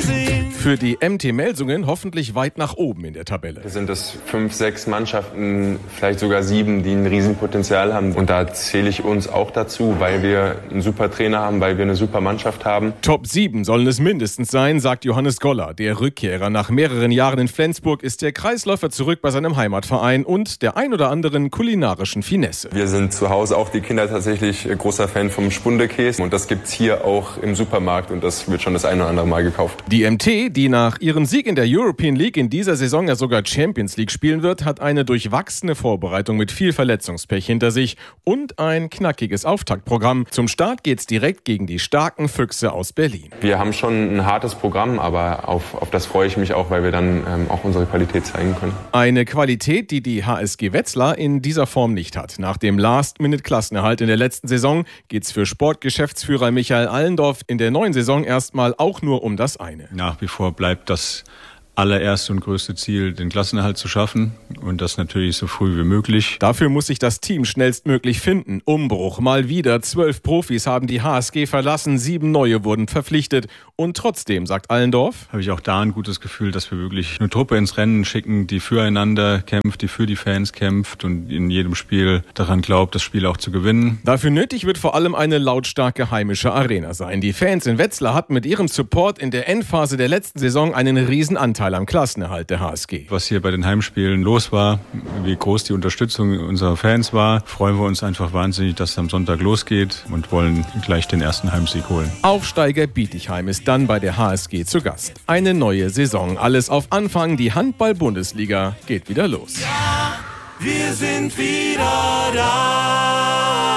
sehen. Für die M T Melsungen hoffentlich weit nach oben in der Tabelle. Sind es fünf, sechs Mannschaften, vielleicht sogar sieben, die ein Riesenpotenzial haben. Und da zähle ich uns auch dazu, weil wir einen super Trainer haben, weil wir eine super Mannschaft haben. Top sieben sollen es mindestens sein, sagt Johannes Goller. Der Rückkehrer nach mehreren Jahren in Flensburg ist der Kreisläufer zurück bei seinem Heimatverein und der ein oder anderen kulinarischen Finesse. Wir sind zu Hause, auch die Kinder, tatsächlich großer Fan vom Spundekäse. Und das gibt's hier auch im Supermarkt und das wird schon das ein oder andere Mal gekauft. Die M T, die nach ihrem Sieg in der European League in dieser Saison ja sogar Champions League spielen wird, hat eine durchwachsene Vorbereitung mit viel Verletzungspech hinter sich und ein knackiges Auftaktprogramm. Zum Start geht's direkt gegen die starken Füchse aus Berlin. Wir haben schon ein hartes Programm, aber auf, auf das freue ich mich auch, weil wir dann ähm, auch unsere Qualität zeigen können. Eine Qualität, die die H S G Wetzlar in dieser Form nicht hat. Nach dem Last-Minute-Klassenerhalt in der letzten Saison geht's für Sportgeschäftsführer Michael Allendorf in der neuen Saison erstmal auch nur um das eine. Nach wie vor bleibt das allererste und größte Ziel, den Klassenerhalt zu schaffen und das natürlich so früh wie möglich. Dafür muss sich das Team schnellstmöglich finden. Umbruch, mal wieder. Zwölf Profis haben die H S G verlassen, sieben neue wurden verpflichtet. Und trotzdem, sagt Allendorf, habe ich auch da ein gutes Gefühl, dass wir wirklich eine Truppe ins Rennen schicken, die füreinander kämpft, die für die Fans kämpft und in jedem Spiel daran glaubt, das Spiel auch zu gewinnen. Dafür nötig wird vor allem eine lautstarke heimische Arena sein. Die Fans in Wetzlar hatten mit ihrem Support in der Endphase der letzten Saison einen Riesenanteil am Klassenerhalt der H S G. Was hier bei den Heimspielen los war, wie groß die Unterstützung unserer Fans war, freuen wir uns einfach wahnsinnig, dass es am Sonntag losgeht und wollen gleich den ersten Heimsieg holen. Aufsteiger Bietigheim ist dann bei der H S G zu Gast. Eine neue Saison, alles auf Anfang, die Handball-Bundesliga geht wieder los. Ja, wir sind wieder da.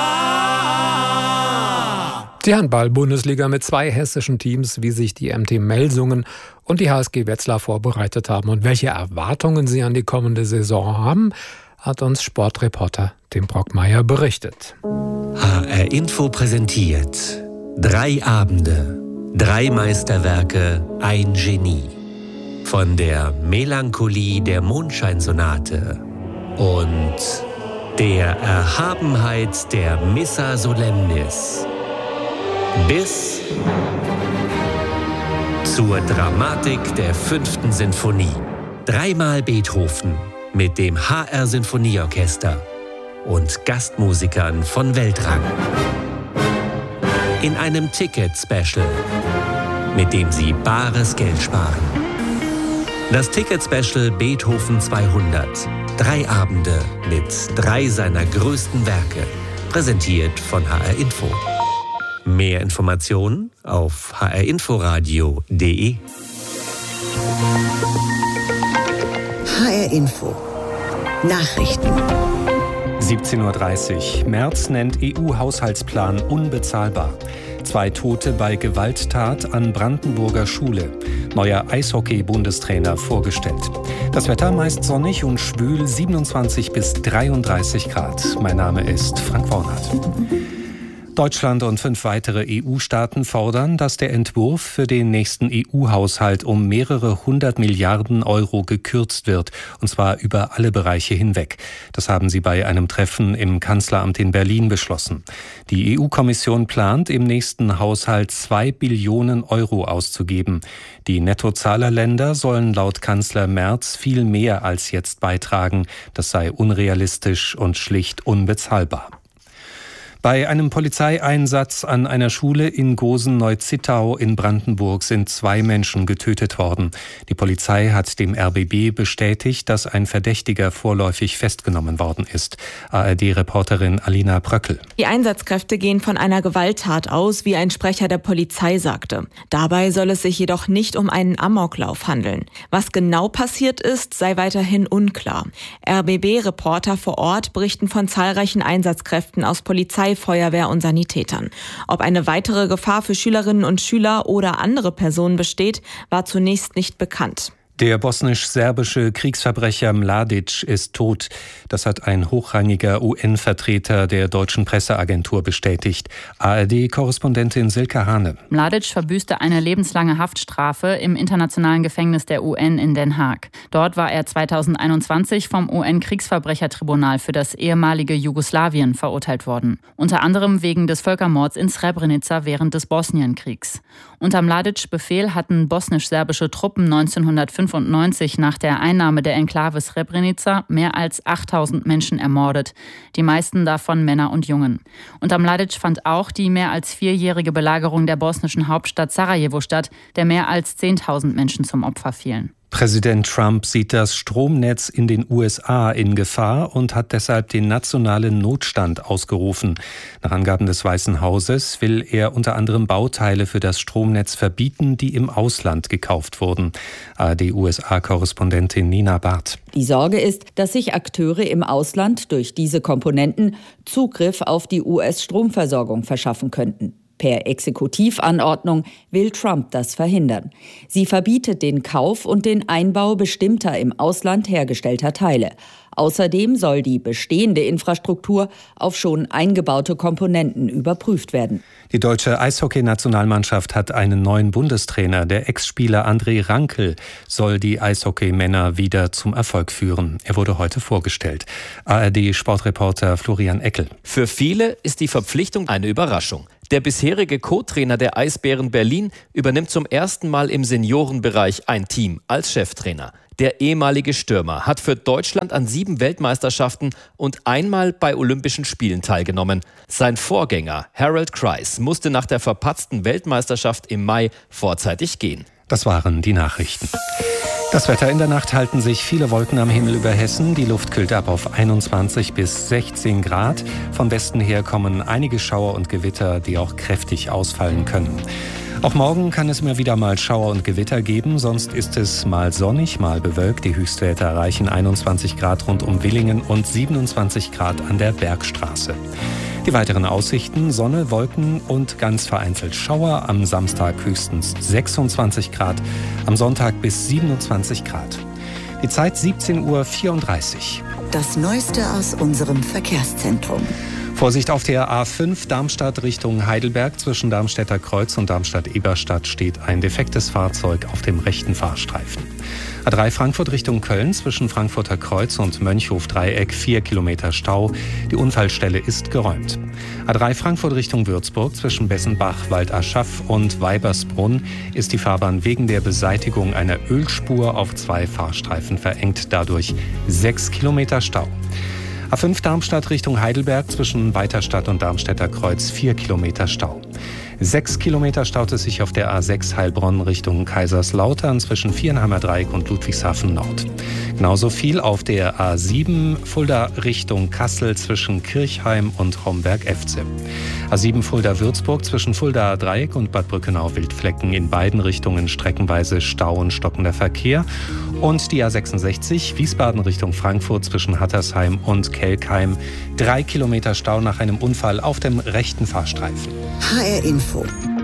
Die Handball-Bundesliga mit zwei hessischen Teams, wie sich die M T Melsungen und die H S G Wetzlar vorbereitet haben und welche Erwartungen sie an die kommende Saison haben, hat uns Sportreporter Tim Brockmeier berichtet. H R Info präsentiert drei Abende, drei Meisterwerke, ein Genie. Von der Melancholie der Mondscheinsonate und der Erhabenheit der Missa Solemnis bis zur Dramatik der fünften Sinfonie. Dreimal Beethoven mit dem H R Sinfonieorchester und Gastmusikern von Weltrang. In einem Ticket-Special, mit dem Sie bares Geld sparen. Das Ticket-Special Beethoven zweihundert. Drei Abende mit drei seiner größten Werke. Präsentiert von H R Info. Mehr Informationen auf h r inforadio punkt d e. H R Info. Nachrichten. siebzehn Uhr dreißig. Merz nennt E U-Haushaltsplan unbezahlbar. Zwei Tote bei Gewalttat an Brandenburger Schule. Neuer Eishockey-Bundestrainer vorgestellt. Das Wetter meist sonnig und schwül, siebenundzwanzig bis dreiunddreißig Grad. Mein Name ist Frank Wornert. Deutschland und fünf weitere E U-Staaten fordern, dass der Entwurf für den nächsten E U-Haushalt um mehrere hundert Milliarden Euro gekürzt wird, und zwar über alle Bereiche hinweg. Das haben sie bei einem Treffen im Kanzleramt in Berlin beschlossen. Die E U-Kommission plant, im nächsten Haushalt zwei Billionen Euro auszugeben. Die Nettozahlerländer sollen laut Kanzler Merz viel mehr als jetzt beitragen. Das sei unrealistisch und schlicht unbezahlbar. Bei einem Polizeieinsatz an einer Schule in Gosen-Neuzittau in Brandenburg sind zwei Menschen getötet worden. Die Polizei hat dem R B B bestätigt, dass ein Verdächtiger vorläufig festgenommen worden ist. A R D-Reporterin Alina Bröckel. Die Einsatzkräfte gehen von einer Gewalttat aus, wie ein Sprecher der Polizei sagte. Dabei soll es sich jedoch nicht um einen Amoklauf handeln. Was genau passiert ist, sei weiterhin unklar. R B B-Reporter vor Ort berichten von zahlreichen Einsatzkräften aus Polizei, Feuerwehr und Sanitätern. Ob eine weitere Gefahr für Schülerinnen und Schüler oder andere Personen besteht, war zunächst nicht bekannt. Der bosnisch-serbische Kriegsverbrecher Mladic ist tot. Das hat ein hochrangiger U N-Vertreter der deutschen Presseagentur bestätigt. A R D-Korrespondentin Silke Hane. Mladic verbüßte eine lebenslange Haftstrafe im internationalen Gefängnis der U N in Den Haag. Dort war er zweitausendeinundzwanzig vom U N-Kriegsverbrechertribunal für das ehemalige Jugoslawien verurteilt worden. Unter anderem wegen des Völkermords in Srebrenica während des Bosnienkriegs. Unter Mladic Befehl hatten bosnisch-serbische Truppen neunzehnhundertfünfundneunzig nach der Einnahme der Enklave Srebrenica mehr als achttausend Menschen ermordet, die meisten davon Männer und Jungen. Unter Mladic fand auch die mehr als vierjährige Belagerung der bosnischen Hauptstadt Sarajevo statt, der mehr als zehntausend Menschen zum Opfer fielen. Präsident Trump sieht das Stromnetz in den U S A in Gefahr und hat deshalb den nationalen Notstand ausgerufen. Nach Angaben des Weißen Hauses will er unter anderem Bauteile für das Stromnetz verbieten, die im Ausland gekauft wurden. A R D-U S A-Korrespondentin Nina Barth. Die Sorge ist, dass sich Akteure im Ausland durch diese Komponenten Zugriff auf die U S-Stromversorgung verschaffen könnten. Per Exekutivanordnung will Trump das verhindern. Sie verbietet den Kauf und den Einbau bestimmter im Ausland hergestellter Teile. Außerdem soll die bestehende Infrastruktur auf schon eingebaute Komponenten überprüft werden. Die deutsche Eishockey-Nationalmannschaft hat einen neuen Bundestrainer. Der Ex-Spieler André Rankel soll die Eishockeymänner wieder zum Erfolg führen. Er wurde heute vorgestellt. A R D-Sportreporter Florian Eckel. Für viele ist die Verpflichtung eine Überraschung. Der bisherige Co-Trainer der Eisbären Berlin übernimmt zum ersten Mal im Seniorenbereich ein Team als Cheftrainer. Der ehemalige Stürmer hat für Deutschland an sieben Weltmeisterschaften und einmal bei Olympischen Spielen teilgenommen. Sein Vorgänger Harold Kreis musste nach der verpatzten Weltmeisterschaft im Mai vorzeitig gehen. Das waren die Nachrichten. Das Wetter: in der Nacht halten sich viele Wolken am Himmel über Hessen. Die Luft kühlt ab auf einundzwanzig bis sechzehn Grad. Von Westen her kommen einige Schauer und Gewitter, die auch kräftig ausfallen können. Auch morgen kann es immer wieder mal Schauer und Gewitter geben, sonst ist es mal sonnig, mal bewölkt. Die Höchstwerte erreichen einundzwanzig Grad rund um Villingen und siebenundzwanzig Grad an der Bergstraße. Die weiteren Aussichten: Sonne, Wolken und ganz vereinzelt Schauer. Am Samstag höchstens sechsundzwanzig Grad, am Sonntag bis siebenundzwanzig Grad. Die Zeit siebzehn Uhr vierunddreißig. Das Neueste aus unserem Verkehrszentrum. Vorsicht auf der A fünf Darmstadt Richtung Heidelberg. Zwischen Darmstädter Kreuz und Darmstadt-Eberstadt steht ein defektes Fahrzeug auf dem rechten Fahrstreifen. A drei Frankfurt Richtung Köln. Zwischen Frankfurter Kreuz und Mönchhof-Dreieck vier Kilometer Stau. Die Unfallstelle ist geräumt. A drei Frankfurt Richtung Würzburg. Zwischen Bessenbach, Waldaschaf und Weibersbrunn ist die Fahrbahn wegen der Beseitigung einer Ölspur auf zwei Fahrstreifen verengt. Dadurch sechs Kilometer Stau. A fünf Darmstadt Richtung Heidelberg. Zwischen Weiterstadt und Darmstädter Kreuz vier Kilometer Stau. Sechs Kilometer staut es sich auf der A sechs Heilbronn Richtung Kaiserslautern zwischen Vierenheimer Dreieck und Ludwigshafen Nord. Genauso viel auf der A sieben Fulda Richtung Kassel zwischen Kirchheim und Homberg-Efze. A sieben Fulda-Würzburg zwischen Fulda Dreieck und Bad Brückenau-Wildflecken. In beiden Richtungen streckenweise Stau und stockender Verkehr. Und die A sechsundsechzig Wiesbaden Richtung Frankfurt zwischen Hattersheim und Kelkheim. Drei Kilometer Stau nach einem Unfall auf dem rechten Fahrstreifen. H R Info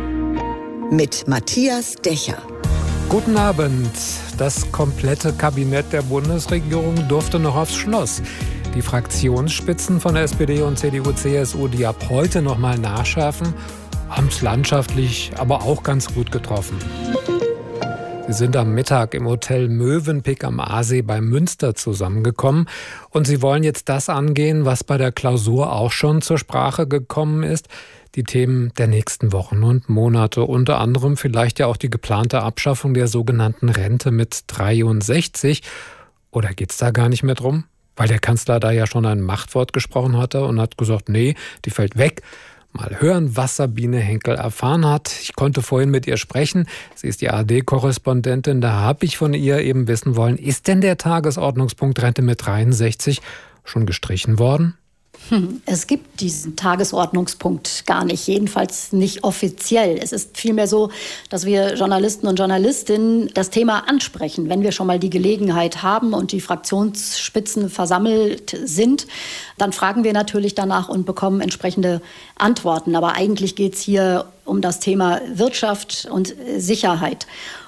mit Matthias Decher. Guten Abend. Das komplette Kabinett der Bundesregierung durfte noch aufs Schloss. Die Fraktionsspitzen von S P D und C D U C S U, die ab heute noch mal nachschärfen, haben es landschaftlich aber auch ganz gut getroffen. Sie sind am Mittag im Hotel Mövenpick am Aasee bei Münster zusammengekommen und sie wollen jetzt das angehen, was bei der Klausur auch schon zur Sprache gekommen ist: die Themen der nächsten Wochen und Monate, unter anderem vielleicht ja auch die geplante Abschaffung der sogenannten Rente mit dreiundsechzig. Oder geht's da gar nicht mehr drum? Weil der Kanzler da ja schon ein Machtwort gesprochen hatte und hat gesagt, nee, die fällt weg. Mal hören, was Sabine Henkel erfahren hat. Ich konnte vorhin mit ihr sprechen. Sie ist die A R D-Korrespondentin. Da habe ich von ihr eben wissen wollen, ist denn der Tagesordnungspunkt Rente mit dreiundsechzig schon gestrichen worden? Es gibt diesen Tagesordnungspunkt gar nicht, jedenfalls nicht offiziell. Es ist vielmehr so, dass wir Journalisten und Journalistinnen das Thema ansprechen, wenn wir schon mal die Gelegenheit haben und die Fraktionsspitzen versammelt sind. Dann fragen wir natürlich danach und bekommen entsprechende Antworten. Aber eigentlich geht es hier um das Thema Wirtschaft und Sicherheit.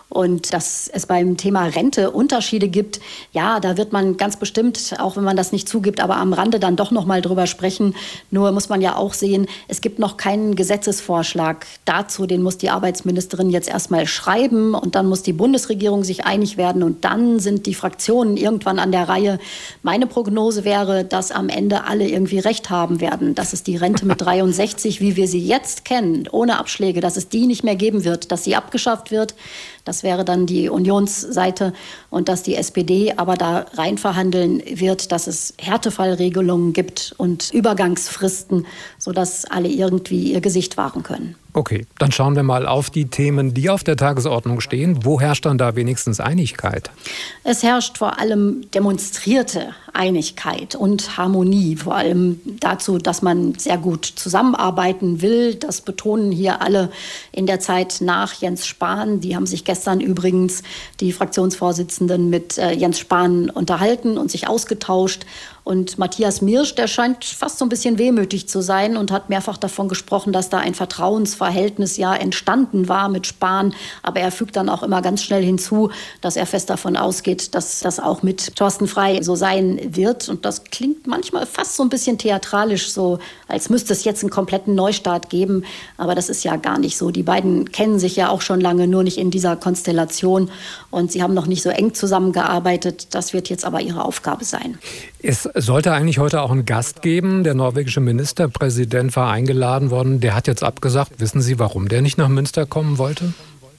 Und dass es beim Thema Rente Unterschiede gibt, ja, da wird man ganz bestimmt, auch wenn man das nicht zugibt, aber am Rande dann doch noch mal drüber sprechen. Nur muss man ja auch sehen, es gibt noch keinen Gesetzesvorschlag dazu, den muss die Arbeitsministerin jetzt erstmal schreiben und dann muss die Bundesregierung sich einig werden und dann sind die Fraktionen irgendwann an der Reihe. Meine Prognose wäre, dass am Ende alle irgendwie recht haben werden, dass es die Rente mit dreiundsechzig, wie wir sie jetzt kennen, ohne Abschläge, dass es die nicht mehr geben wird, dass sie abgeschafft wird. Das wäre dann die Unionsseite und dass die S P D aber da rein verhandeln wird, dass es Härtefallregelungen gibt und Übergangsfristen, sodass alle irgendwie ihr Gesicht wahren können. Okay, dann schauen wir mal auf die Themen, die auf der Tagesordnung stehen. Wo herrscht dann da wenigstens Einigkeit? Es herrscht vor allem demonstrierte Einigkeit und Harmonie. Vor allem dazu, dass man sehr gut zusammenarbeiten will. Das betonen hier alle in der Zeit nach Jens Spahn. Die haben sich gestern übrigens, die Fraktionsvorsitzenden, mit Jens Spahn unterhalten und sich ausgetauscht. Und Matthias Mirsch, der scheint fast so ein bisschen wehmütig zu sein und hat mehrfach davon gesprochen, dass da ein Vertrauensverhältnis ja entstanden war mit Spahn. Aber er fügt dann auch immer ganz schnell hinzu, dass er fest davon ausgeht, dass das auch mit Thorsten Frey so sein wird. Und das klingt manchmal fast so ein bisschen theatralisch, so als müsste es jetzt einen kompletten Neustart geben. Aber das ist ja gar nicht so. Die beiden kennen sich ja auch schon lange, nur nicht in dieser Konstellation. Und sie haben noch nicht so eng zusammengearbeitet. Das wird jetzt aber ihre Aufgabe sein. Es sollte eigentlich heute auch einen Gast geben. Der norwegische Ministerpräsident war eingeladen worden. Der hat jetzt abgesagt. Wissen Sie, warum der nicht nach Münster kommen wollte?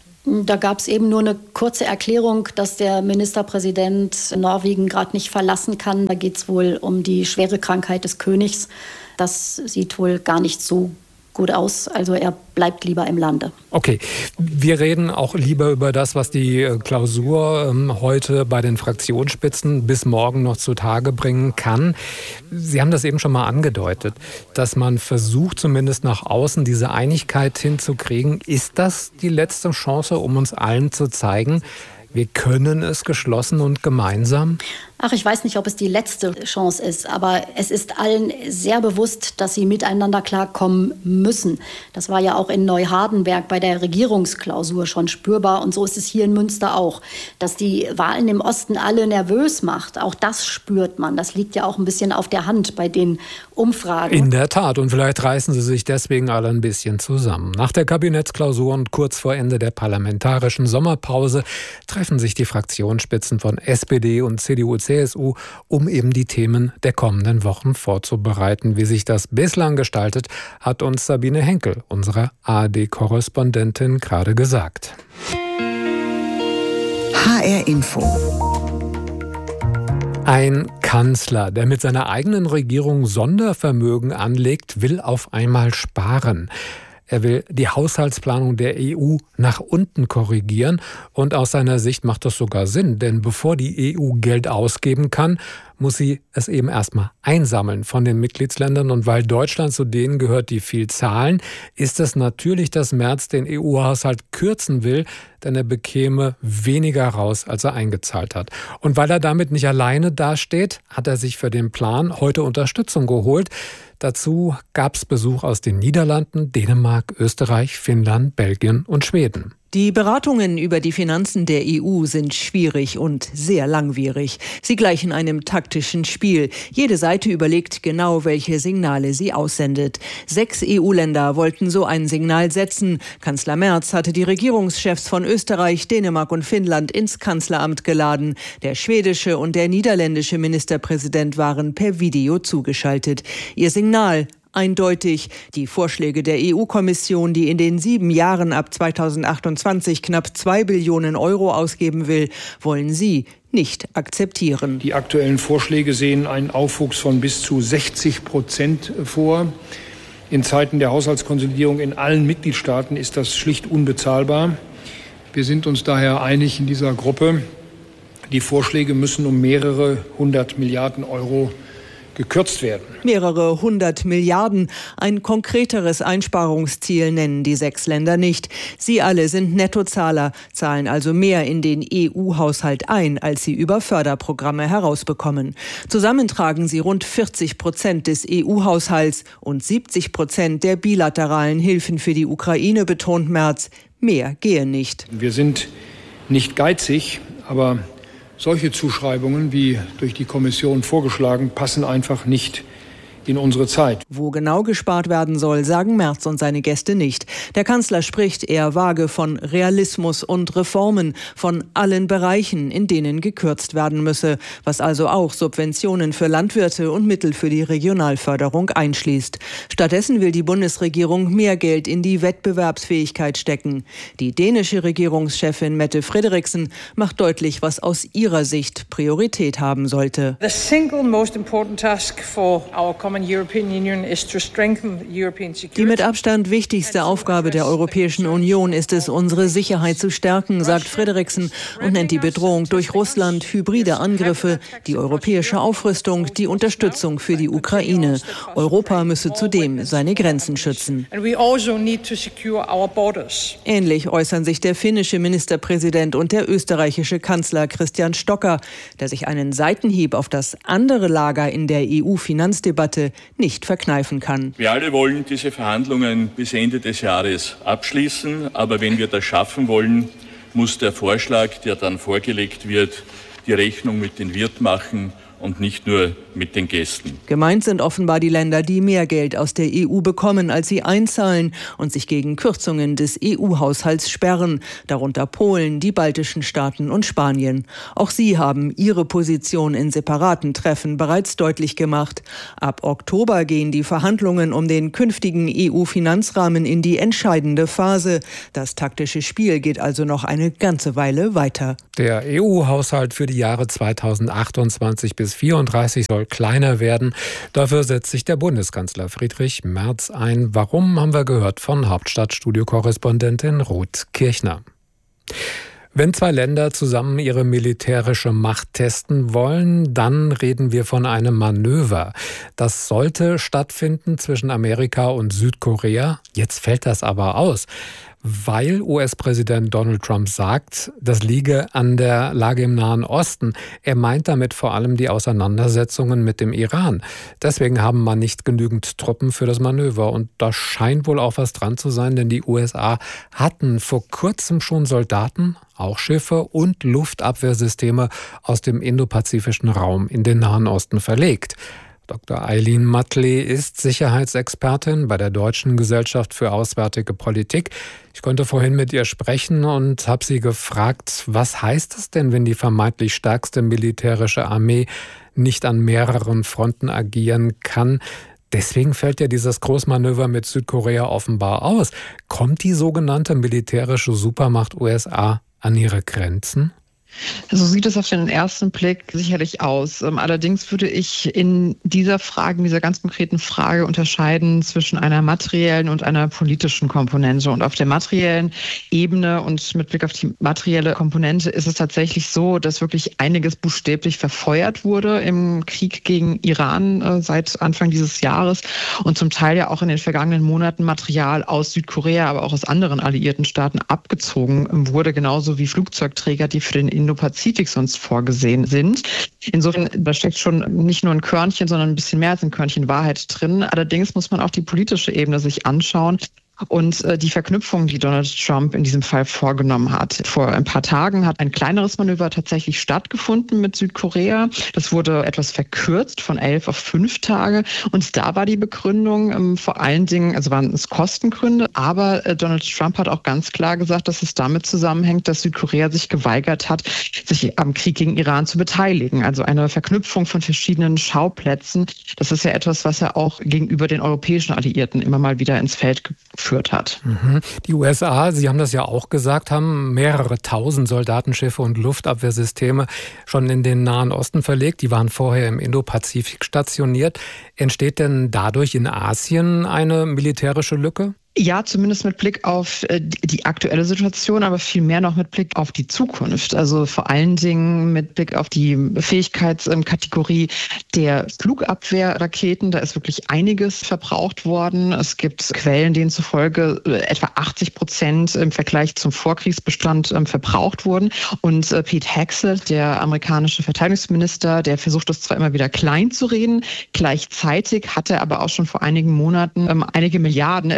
Da gab es eben nur eine kurze Erklärung, dass der Ministerpräsident Norwegen gerade nicht verlassen kann. Da geht es wohl um die schwere Krankheit des Königs. Das sieht wohl gar nicht so gut aus. Also er bleibt lieber im Lande. Okay, wir reden auch lieber über das, was die Klausur ähm, heute bei den Fraktionsspitzen bis morgen noch zutage bringen kann. Sie haben das eben schon mal angedeutet, dass man versucht, zumindest nach außen diese Einigkeit hinzukriegen. Ist das die letzte Chance, um uns allen zu zeigen, wir können es geschlossen und gemeinsam? Ach, ich weiß nicht, ob es die letzte Chance ist, aber es ist allen sehr bewusst, dass sie miteinander klarkommen müssen. Das war ja auch in Neuhardenberg bei der Regierungsklausur schon spürbar und so ist es hier in Münster auch. Dass die Wahlen im Osten alle nervös macht, auch das spürt man. Das liegt ja auch ein bisschen auf der Hand bei den Umfragen. In der Tat, und vielleicht reißen sie sich deswegen alle ein bisschen zusammen. Nach der Kabinettsklausur und kurz vor Ende der parlamentarischen Sommerpause treffen sich die Fraktionsspitzen von S P D und C D U C S U, um eben die Themen der kommenden Wochen vorzubereiten. Wie sich das bislang gestaltet, hat uns Sabine Henkel, unsere A R D-Korrespondentin, gerade gesagt. H R Info. Ein Kanzler, der mit seiner eigenen Regierung Sondervermögen anlegt, will auf einmal sparen. Er will die Haushaltsplanung der E U nach unten korrigieren und aus seiner Sicht macht das sogar Sinn, denn bevor die E U Geld ausgeben kann, muss sie es eben erstmal einsammeln von den Mitgliedsländern und weil Deutschland zu denen gehört, die viel zahlen, ist es natürlich, dass Merz den E U-Haushalt kürzen will, denn er bekäme weniger raus, als er eingezahlt hat. Und weil er damit nicht alleine dasteht, hat er sich für den Plan heute Unterstützung geholt. Dazu gab es Besuch aus den Niederlanden, Dänemark, Österreich, Finnland, Belgien und Schweden. Die Beratungen über die Finanzen der E U sind schwierig und sehr langwierig. Sie gleichen einem taktischen Spiel. Jede Seite überlegt genau, welche Signale sie aussendet. Sechs E U-Länder wollten so ein Signal setzen. Kanzler Merz hatte die Regierungschefs von Österreich, Dänemark und Finnland ins Kanzleramt geladen. Der schwedische und der niederländische Ministerpräsident waren per Video zugeschaltet. Ihr Signal: eindeutig. Die Vorschläge der E U-Kommission, die in den sieben Jahren ab zweitausendachtundzwanzig knapp zwei Billionen Euro ausgeben will, wollen sie nicht akzeptieren. Die aktuellen Vorschläge sehen einen Aufwuchs von bis zu sechzig Prozent vor. In Zeiten der Haushaltskonsolidierung in allen Mitgliedstaaten ist das schlicht unbezahlbar. Wir sind uns daher einig in dieser Gruppe, die Vorschläge müssen um mehrere hundert Milliarden Euro gekürzt werden. Mehrere hundert Milliarden. Ein konkreteres Einsparungsziel nennen die sechs Länder nicht. Sie alle sind Nettozahler, zahlen also mehr in den E U-Haushalt ein, als sie über Förderprogramme herausbekommen. Zusammen tragen sie rund vierzig Prozent des E U-Haushalts und siebzig Prozent der bilateralen Hilfen für die Ukraine, betont Merz. Mehr gehe nicht. Wir sind nicht geizig, aber solche Zuschreibungen, wie durch die Kommission vorgeschlagen, passen einfach nicht in unsere Zeit. Wo genau gespart werden soll, sagen Merz und seine Gäste nicht. Der Kanzler spricht eher vage von Realismus und Reformen, von allen Bereichen, in denen gekürzt werden müsse, was also auch Subventionen für Landwirte und Mittel für die Regionalförderung einschließt. Stattdessen will die Bundesregierung mehr Geld in die Wettbewerbsfähigkeit stecken. Die dänische Regierungschefin Mette Frederiksen macht deutlich, was aus ihrer Sicht Priorität haben sollte. The single most important task for our common Die mit Abstand wichtigste Aufgabe der Europäischen Union ist es, unsere Sicherheit zu stärken, sagt Frederiksen und nennt die Bedrohung durch Russland, hybride Angriffe, die europäische Aufrüstung, die Unterstützung für die Ukraine. Europa müsse zudem seine Grenzen schützen. Ähnlich äußern sich der finnische Ministerpräsident und der österreichische Kanzler Christian Stocker, der sich einen Seitenhieb auf das andere Lager in der E U-Finanzdebatte nicht verkneifen kann. Wir alle wollen diese Verhandlungen bis Ende des Jahres abschließen, aber wenn wir das schaffen wollen, muss der Vorschlag, der dann vorgelegt wird, die Rechnung mit den Wirt machen und nicht nur mit den Gästen. Gemeint sind offenbar die Länder, die mehr Geld aus der E U bekommen, als sie einzahlen und sich gegen Kürzungen des E U-Haushalts sperren, darunter Polen, die baltischen Staaten und Spanien. Auch sie haben ihre Position in separaten Treffen bereits deutlich gemacht. Ab Oktober gehen die Verhandlungen um den künftigen E U-Finanzrahmen in die entscheidende Phase. Das taktische Spiel geht also noch eine ganze Weile weiter. Der E U-Haushalt für die Jahre zweitausendachtundzwanzig bis zweitausendvierunddreißig soll kleiner werden. Dafür setzt sich der Bundeskanzler Friedrich Merz ein. Warum, haben wir gehört von Hauptstadtstudio-Korrespondentin Ruth Kirchner. Wenn zwei Länder zusammen ihre militärische Macht testen wollen, dann reden wir von einem Manöver. Das sollte stattfinden zwischen Amerika und Südkorea. Jetzt fällt das aber aus, weil U S-Präsident Donald Trump sagt, das liege an der Lage im Nahen Osten. Er meint damit vor allem die Auseinandersetzungen mit dem Iran. Deswegen haben man nicht genügend Truppen für das Manöver. Und da scheint wohl auch was dran zu sein, denn die U S A hatten vor kurzem schon Soldaten, auch Schiffe und Luftabwehrsysteme aus dem indopazifischen Raum in den Nahen Osten verlegt. Doktor Eileen Matley ist Sicherheitsexpertin bei der Deutschen Gesellschaft für Auswärtige Politik. Ich konnte vorhin mit ihr sprechen und habe sie gefragt, was heißt es denn, wenn die vermeintlich stärkste militärische Armee nicht an mehreren Fronten agieren kann? Deswegen fällt ja dieses Großmanöver mit Südkorea offenbar aus. Kommt die sogenannte militärische Supermacht U S A an ihre Grenzen? So sieht es auf den ersten Blick sicherlich aus. Allerdings würde ich in dieser Frage, in dieser ganz konkreten Frage unterscheiden zwischen einer materiellen und einer politischen Komponente. Und auf der materiellen Ebene und mit Blick auf die materielle Komponente ist es tatsächlich so, dass wirklich einiges buchstäblich verfeuert wurde im Krieg gegen Iran seit Anfang dieses Jahres und zum Teil ja auch in den vergangenen Monaten Material aus Südkorea, aber auch aus anderen alliierten Staaten abgezogen wurde, genauso wie Flugzeugträger, die für den Indo-Pazifik sonst vorgesehen sind. Insofern, da steckt schon nicht nur ein Körnchen, sondern ein bisschen mehr als ein Körnchen Wahrheit drin. Allerdings muss man auch die politische Ebene sich anschauen. Und äh, die Verknüpfung, die Donald Trump in diesem Fall vorgenommen hat. Vor ein paar Tagen hat ein kleineres Manöver tatsächlich stattgefunden mit Südkorea. Das wurde etwas verkürzt von elf auf fünf Tage. Und da war die Begründung ähm, vor allen Dingen, also waren es Kostengründe, aber äh, Donald Trump hat auch ganz klar gesagt, dass es damit zusammenhängt, dass Südkorea sich geweigert hat, sich am Krieg gegen Iran zu beteiligen. Also eine Verknüpfung von verschiedenen Schauplätzen. Das ist ja etwas, was er auch gegenüber den europäischen Alliierten immer mal wieder ins Feld geführt hat. Die U S A, Sie haben das ja auch gesagt, haben mehrere tausend Soldatenschiffe und Luftabwehrsysteme schon in den Nahen Osten verlegt. Die waren vorher im Indopazifik stationiert. Entsteht denn dadurch in Asien eine militärische Lücke? Ja, zumindest mit Blick auf die aktuelle Situation, aber viel mehr noch mit Blick auf die Zukunft. Also vor allen Dingen mit Blick auf die Fähigkeitskategorie der Flugabwehrraketen. Da ist wirklich einiges verbraucht worden. Es gibt Quellen, denen zufolge etwa achtzig Prozent im Vergleich zum Vorkriegsbestand verbraucht wurden. Und Pete Hegseth, der amerikanische Verteidigungsminister, der versucht das zwar immer wieder klein zu reden. Gleichzeitig hat er aber auch schon vor einigen Monaten einige Milliarden, etwa zweihundert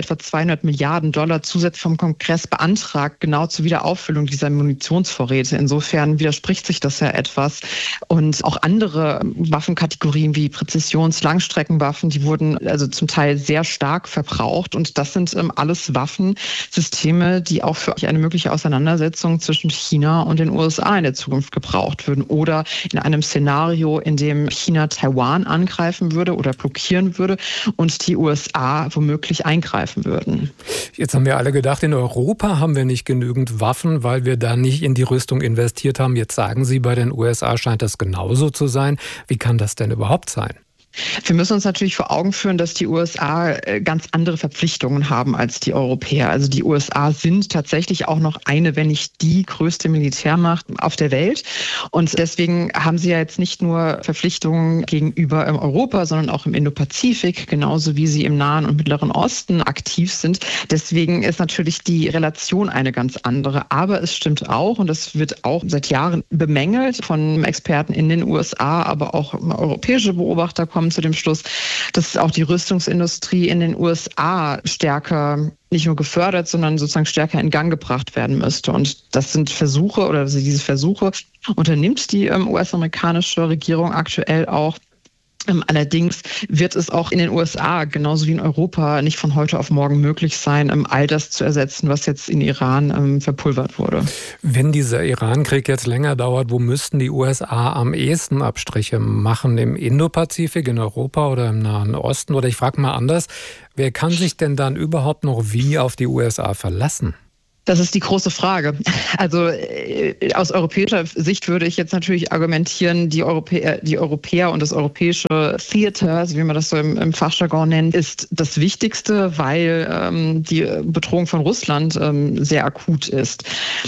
dreihundert Milliarden Dollar zusätzlich vom Kongress beantragt, genau zur Wiederauffüllung dieser Munitionsvorräte. Insofern widerspricht sich das ja etwas. Und auch andere Waffenkategorien wie Präzisions-, Langstreckenwaffen, die wurden also zum Teil sehr stark verbraucht. Und das sind ähm, alles Waffensysteme, die auch für eine mögliche Auseinandersetzung zwischen China und den U S A in der Zukunft gebraucht würden. Oder in einem Szenario, in dem China Taiwan angreifen würde oder blockieren würde und die U S A womöglich eingreifen würden. Jetzt haben wir alle gedacht, in Europa haben wir nicht genügend Waffen, weil wir da nicht in die Rüstung investiert haben. Jetzt sagen Sie, bei den U S A scheint das genauso zu sein. Wie kann das denn überhaupt sein? Wir müssen uns natürlich vor Augen führen, dass die U S A ganz andere Verpflichtungen haben als die Europäer. Also die U S A sind tatsächlich auch noch eine, wenn nicht die größte Militärmacht auf der Welt. Und deswegen haben sie ja jetzt nicht nur Verpflichtungen gegenüber Europa, sondern auch im Indopazifik, genauso wie sie im Nahen und Mittleren Osten aktiv sind. Deswegen ist natürlich die Relation eine ganz andere. Aber es stimmt auch, und das wird auch seit Jahren bemängelt von Experten in den U S A, aber auch europäische Beobachter kommen zu dem Schluss, dass auch die Rüstungsindustrie in den U S A stärker nicht nur gefördert, sondern sozusagen stärker in Gang gebracht werden müsste. Und das sind Versuche, oder diese Versuche unternimmt die U S-amerikanische Regierung aktuell auch. Allerdings wird es auch in den U S A, genauso wie in Europa, nicht von heute auf morgen möglich sein, all das zu ersetzen, was jetzt in Iran ähm, verpulvert wurde. Wenn dieser Iran-Krieg jetzt länger dauert, wo müssten die U S A am ehesten Abstriche machen? Im Indopazifik, in Europa oder im Nahen Osten? Oder ich frage mal anders, wer kann sich denn dann überhaupt noch wie auf die U S A verlassen? Das ist die große Frage. Also äh, aus europäischer Sicht würde ich jetzt natürlich argumentieren, die Europäer, die Europäer und das europäische Theater, also wie man das so im, im Fachjargon nennt, ist das Wichtigste, weil ähm, die Bedrohung von Russland ähm, sehr akut ist.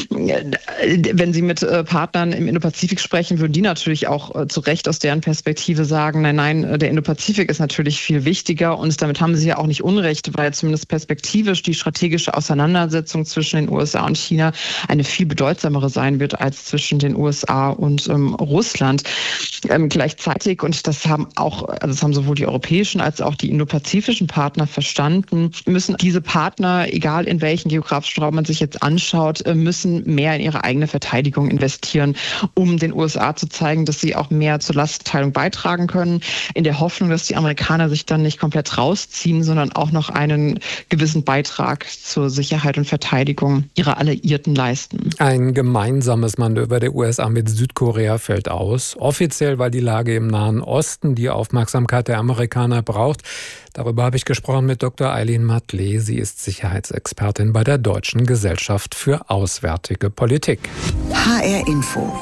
Wenn Sie mit äh, Partnern im Indopazifik sprechen, würden die natürlich auch äh, zu Recht aus deren Perspektive sagen, nein, nein, der Indopazifik ist natürlich viel wichtiger, und damit haben sie ja auch nicht Unrecht, weil zumindest perspektivisch die strategische Auseinandersetzung zwischen den U S A und China eine viel bedeutsamere sein wird als zwischen den U S A und ähm, Russland. Ähm, gleichzeitig, und das haben auch, also das haben sowohl die europäischen als auch die indopazifischen Partner verstanden, müssen diese Partner, egal in welchen geografischen Raum man sich jetzt anschaut, müssen mehr in ihre eigene Verteidigung investieren, um den U S A zu zeigen, dass sie auch mehr zur Lastenteilung beitragen können, in der Hoffnung, dass die Amerikaner sich dann nicht komplett rausziehen, sondern auch noch einen gewissen Beitrag zur Sicherheit und Verteidigung ihrer Alliierten leisten. Ein gemeinsames Manöver der U S A mit Südkorea fällt aus. Offiziell, weil die Lage im Nahen Osten die Aufmerksamkeit der Amerikaner braucht. Darüber habe ich gesprochen mit Doktor Eileen Matley. Sie ist Sicherheitsexpertin bei der Deutschen Gesellschaft für Auswärtige Politik. H R Info.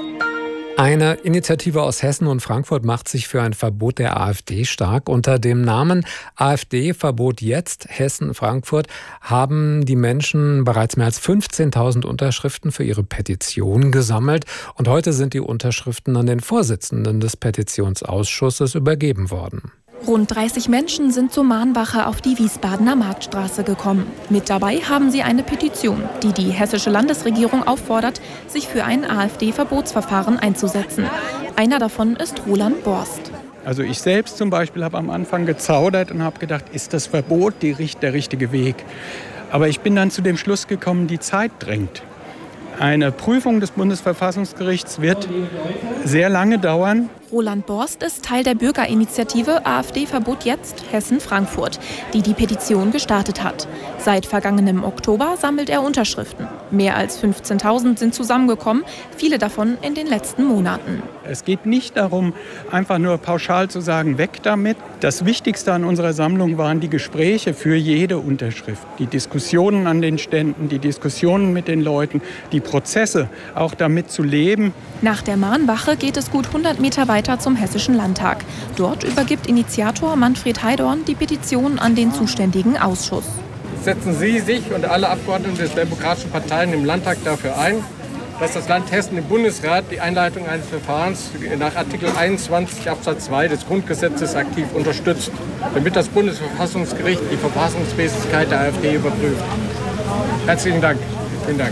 Eine Initiative aus Hessen und Frankfurt macht sich für ein Verbot der AfD stark. Unter dem Namen AfD Verbot jetzt Hessen-Frankfurt haben die Menschen bereits mehr als fünfzehntausend Unterschriften für ihre Petition gesammelt. Und heute sind die Unterschriften an den Vorsitzenden des Petitionsausschusses übergeben worden. Rund dreißig Menschen sind zur Mahnwache auf die Wiesbadener Marktstraße gekommen. Mit dabei haben sie eine Petition, die die hessische Landesregierung auffordert, sich für ein AfD-Verbotsverfahren einzusetzen. Einer davon ist Roland Borst. Also ich selbst zum Beispiel habe am Anfang gezaudert und habe gedacht, ist das Verbot die, der richtige Weg? Aber ich bin dann zu dem Schluss gekommen, die Zeit drängt. Eine Prüfung des Bundesverfassungsgerichts wird sehr lange dauern. Roland Borst ist Teil der Bürgerinitiative AfD-Verbot jetzt Hessen-Frankfurt, die die Petition gestartet hat. Seit vergangenem Oktober sammelt er Unterschriften. Mehr als fünfzehntausend sind zusammengekommen, viele davon in den letzten Monaten. Es geht nicht darum, einfach nur pauschal zu sagen, weg damit. Das Wichtigste an unserer Sammlung waren die Gespräche für jede Unterschrift. Die Diskussionen an den Ständen, die Diskussionen mit den Leuten, die Prozesse, auch damit zu leben. Nach der Mahnwache geht es gut hundert Meter weiter zum Hessischen Landtag. Dort übergibt Initiator Manfred Heidorn die Petition an den zuständigen Ausschuss. Setzen Sie sich und alle Abgeordneten der demokratischen Parteien im Landtag dafür ein, dass das Land Hessen im Bundesrat die Einleitung eines Verfahrens nach Artikel einundzwanzig Absatz zwei des Grundgesetzes aktiv unterstützt, damit das Bundesverfassungsgericht die Verfassungsmäßigkeit der AfD überprüft. Herzlichen Dank. Vielen Dank.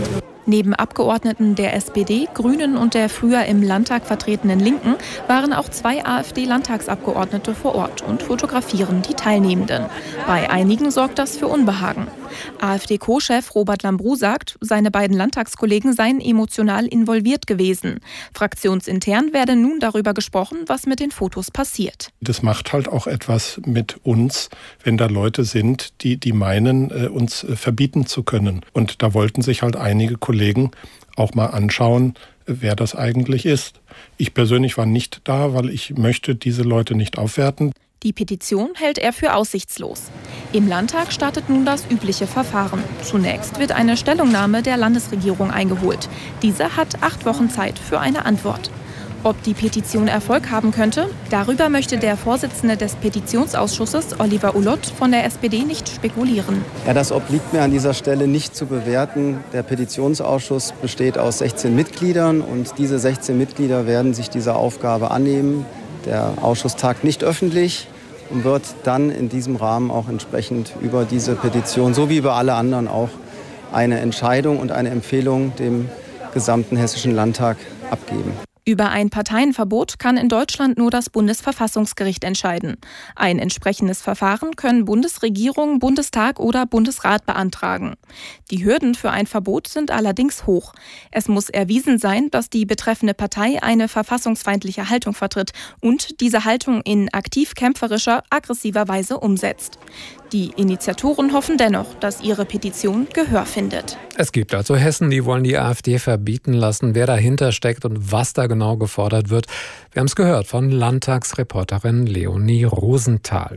Neben Abgeordneten der S P D, Grünen und der früher im Landtag vertretenen Linken waren auch zwei AfD-Landtagsabgeordnete vor Ort und fotografieren die Teilnehmenden. Bei einigen sorgt das für Unbehagen. AfD-Co-Chef Robert Lambrou sagt, seine beiden Landtagskollegen seien emotional involviert gewesen. Fraktionsintern werde nun darüber gesprochen, was mit den Fotos passiert. Das macht halt auch etwas mit uns, wenn da Leute sind, die, die meinen, uns verbieten zu können. Und da wollten sich halt einige Kollegen auch mal anschauen, wer das eigentlich ist. Ich persönlich war nicht da, weil ich möchte diese Leute nicht aufwerten. Die Petition hält er für aussichtslos. Im Landtag startet nun das übliche Verfahren. Zunächst wird eine Stellungnahme der Landesregierung eingeholt. Diese hat acht Wochen Zeit für eine Antwort. Ob die Petition Erfolg haben könnte, darüber möchte der Vorsitzende des Petitionsausschusses, Oliver Ulloth, von der S P D nicht spekulieren. Ja, das obliegt mir an dieser Stelle nicht zu bewerten. Der Petitionsausschuss besteht aus sechzehn Mitgliedern und diese sechzehn Mitglieder werden sich dieser Aufgabe annehmen. Der Ausschuss tagt nicht öffentlich und wird dann in diesem Rahmen auch entsprechend über diese Petition, so wie über alle anderen auch, eine Entscheidung und eine Empfehlung dem gesamten Hessischen Landtag abgeben. Über ein Parteienverbot kann in Deutschland nur das Bundesverfassungsgericht entscheiden. Ein entsprechendes Verfahren können Bundesregierung, Bundestag oder Bundesrat beantragen. Die Hürden für ein Verbot sind allerdings hoch. Es muss erwiesen sein, dass die betreffende Partei eine verfassungsfeindliche Haltung vertritt und diese Haltung in aktiv kämpferischer, aggressiver Weise umsetzt. Die Initiatoren hoffen dennoch, dass ihre Petition Gehör findet. Es gibt also Hessen, die wollen die AfD verbieten lassen. Wer dahinter steckt und was da genau gefordert wird, wir haben es gehört von Landtagsreporterin Leonie Rosenthal.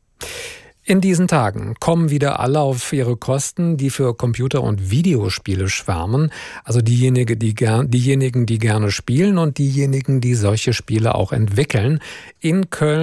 In diesen Tagen kommen wieder alle auf ihre Kosten, die für Computer- und Videospiele schwärmen. Also diejenigen, die, ger- diejenigen, die gerne spielen und diejenigen, die solche Spiele auch entwickeln. In Köln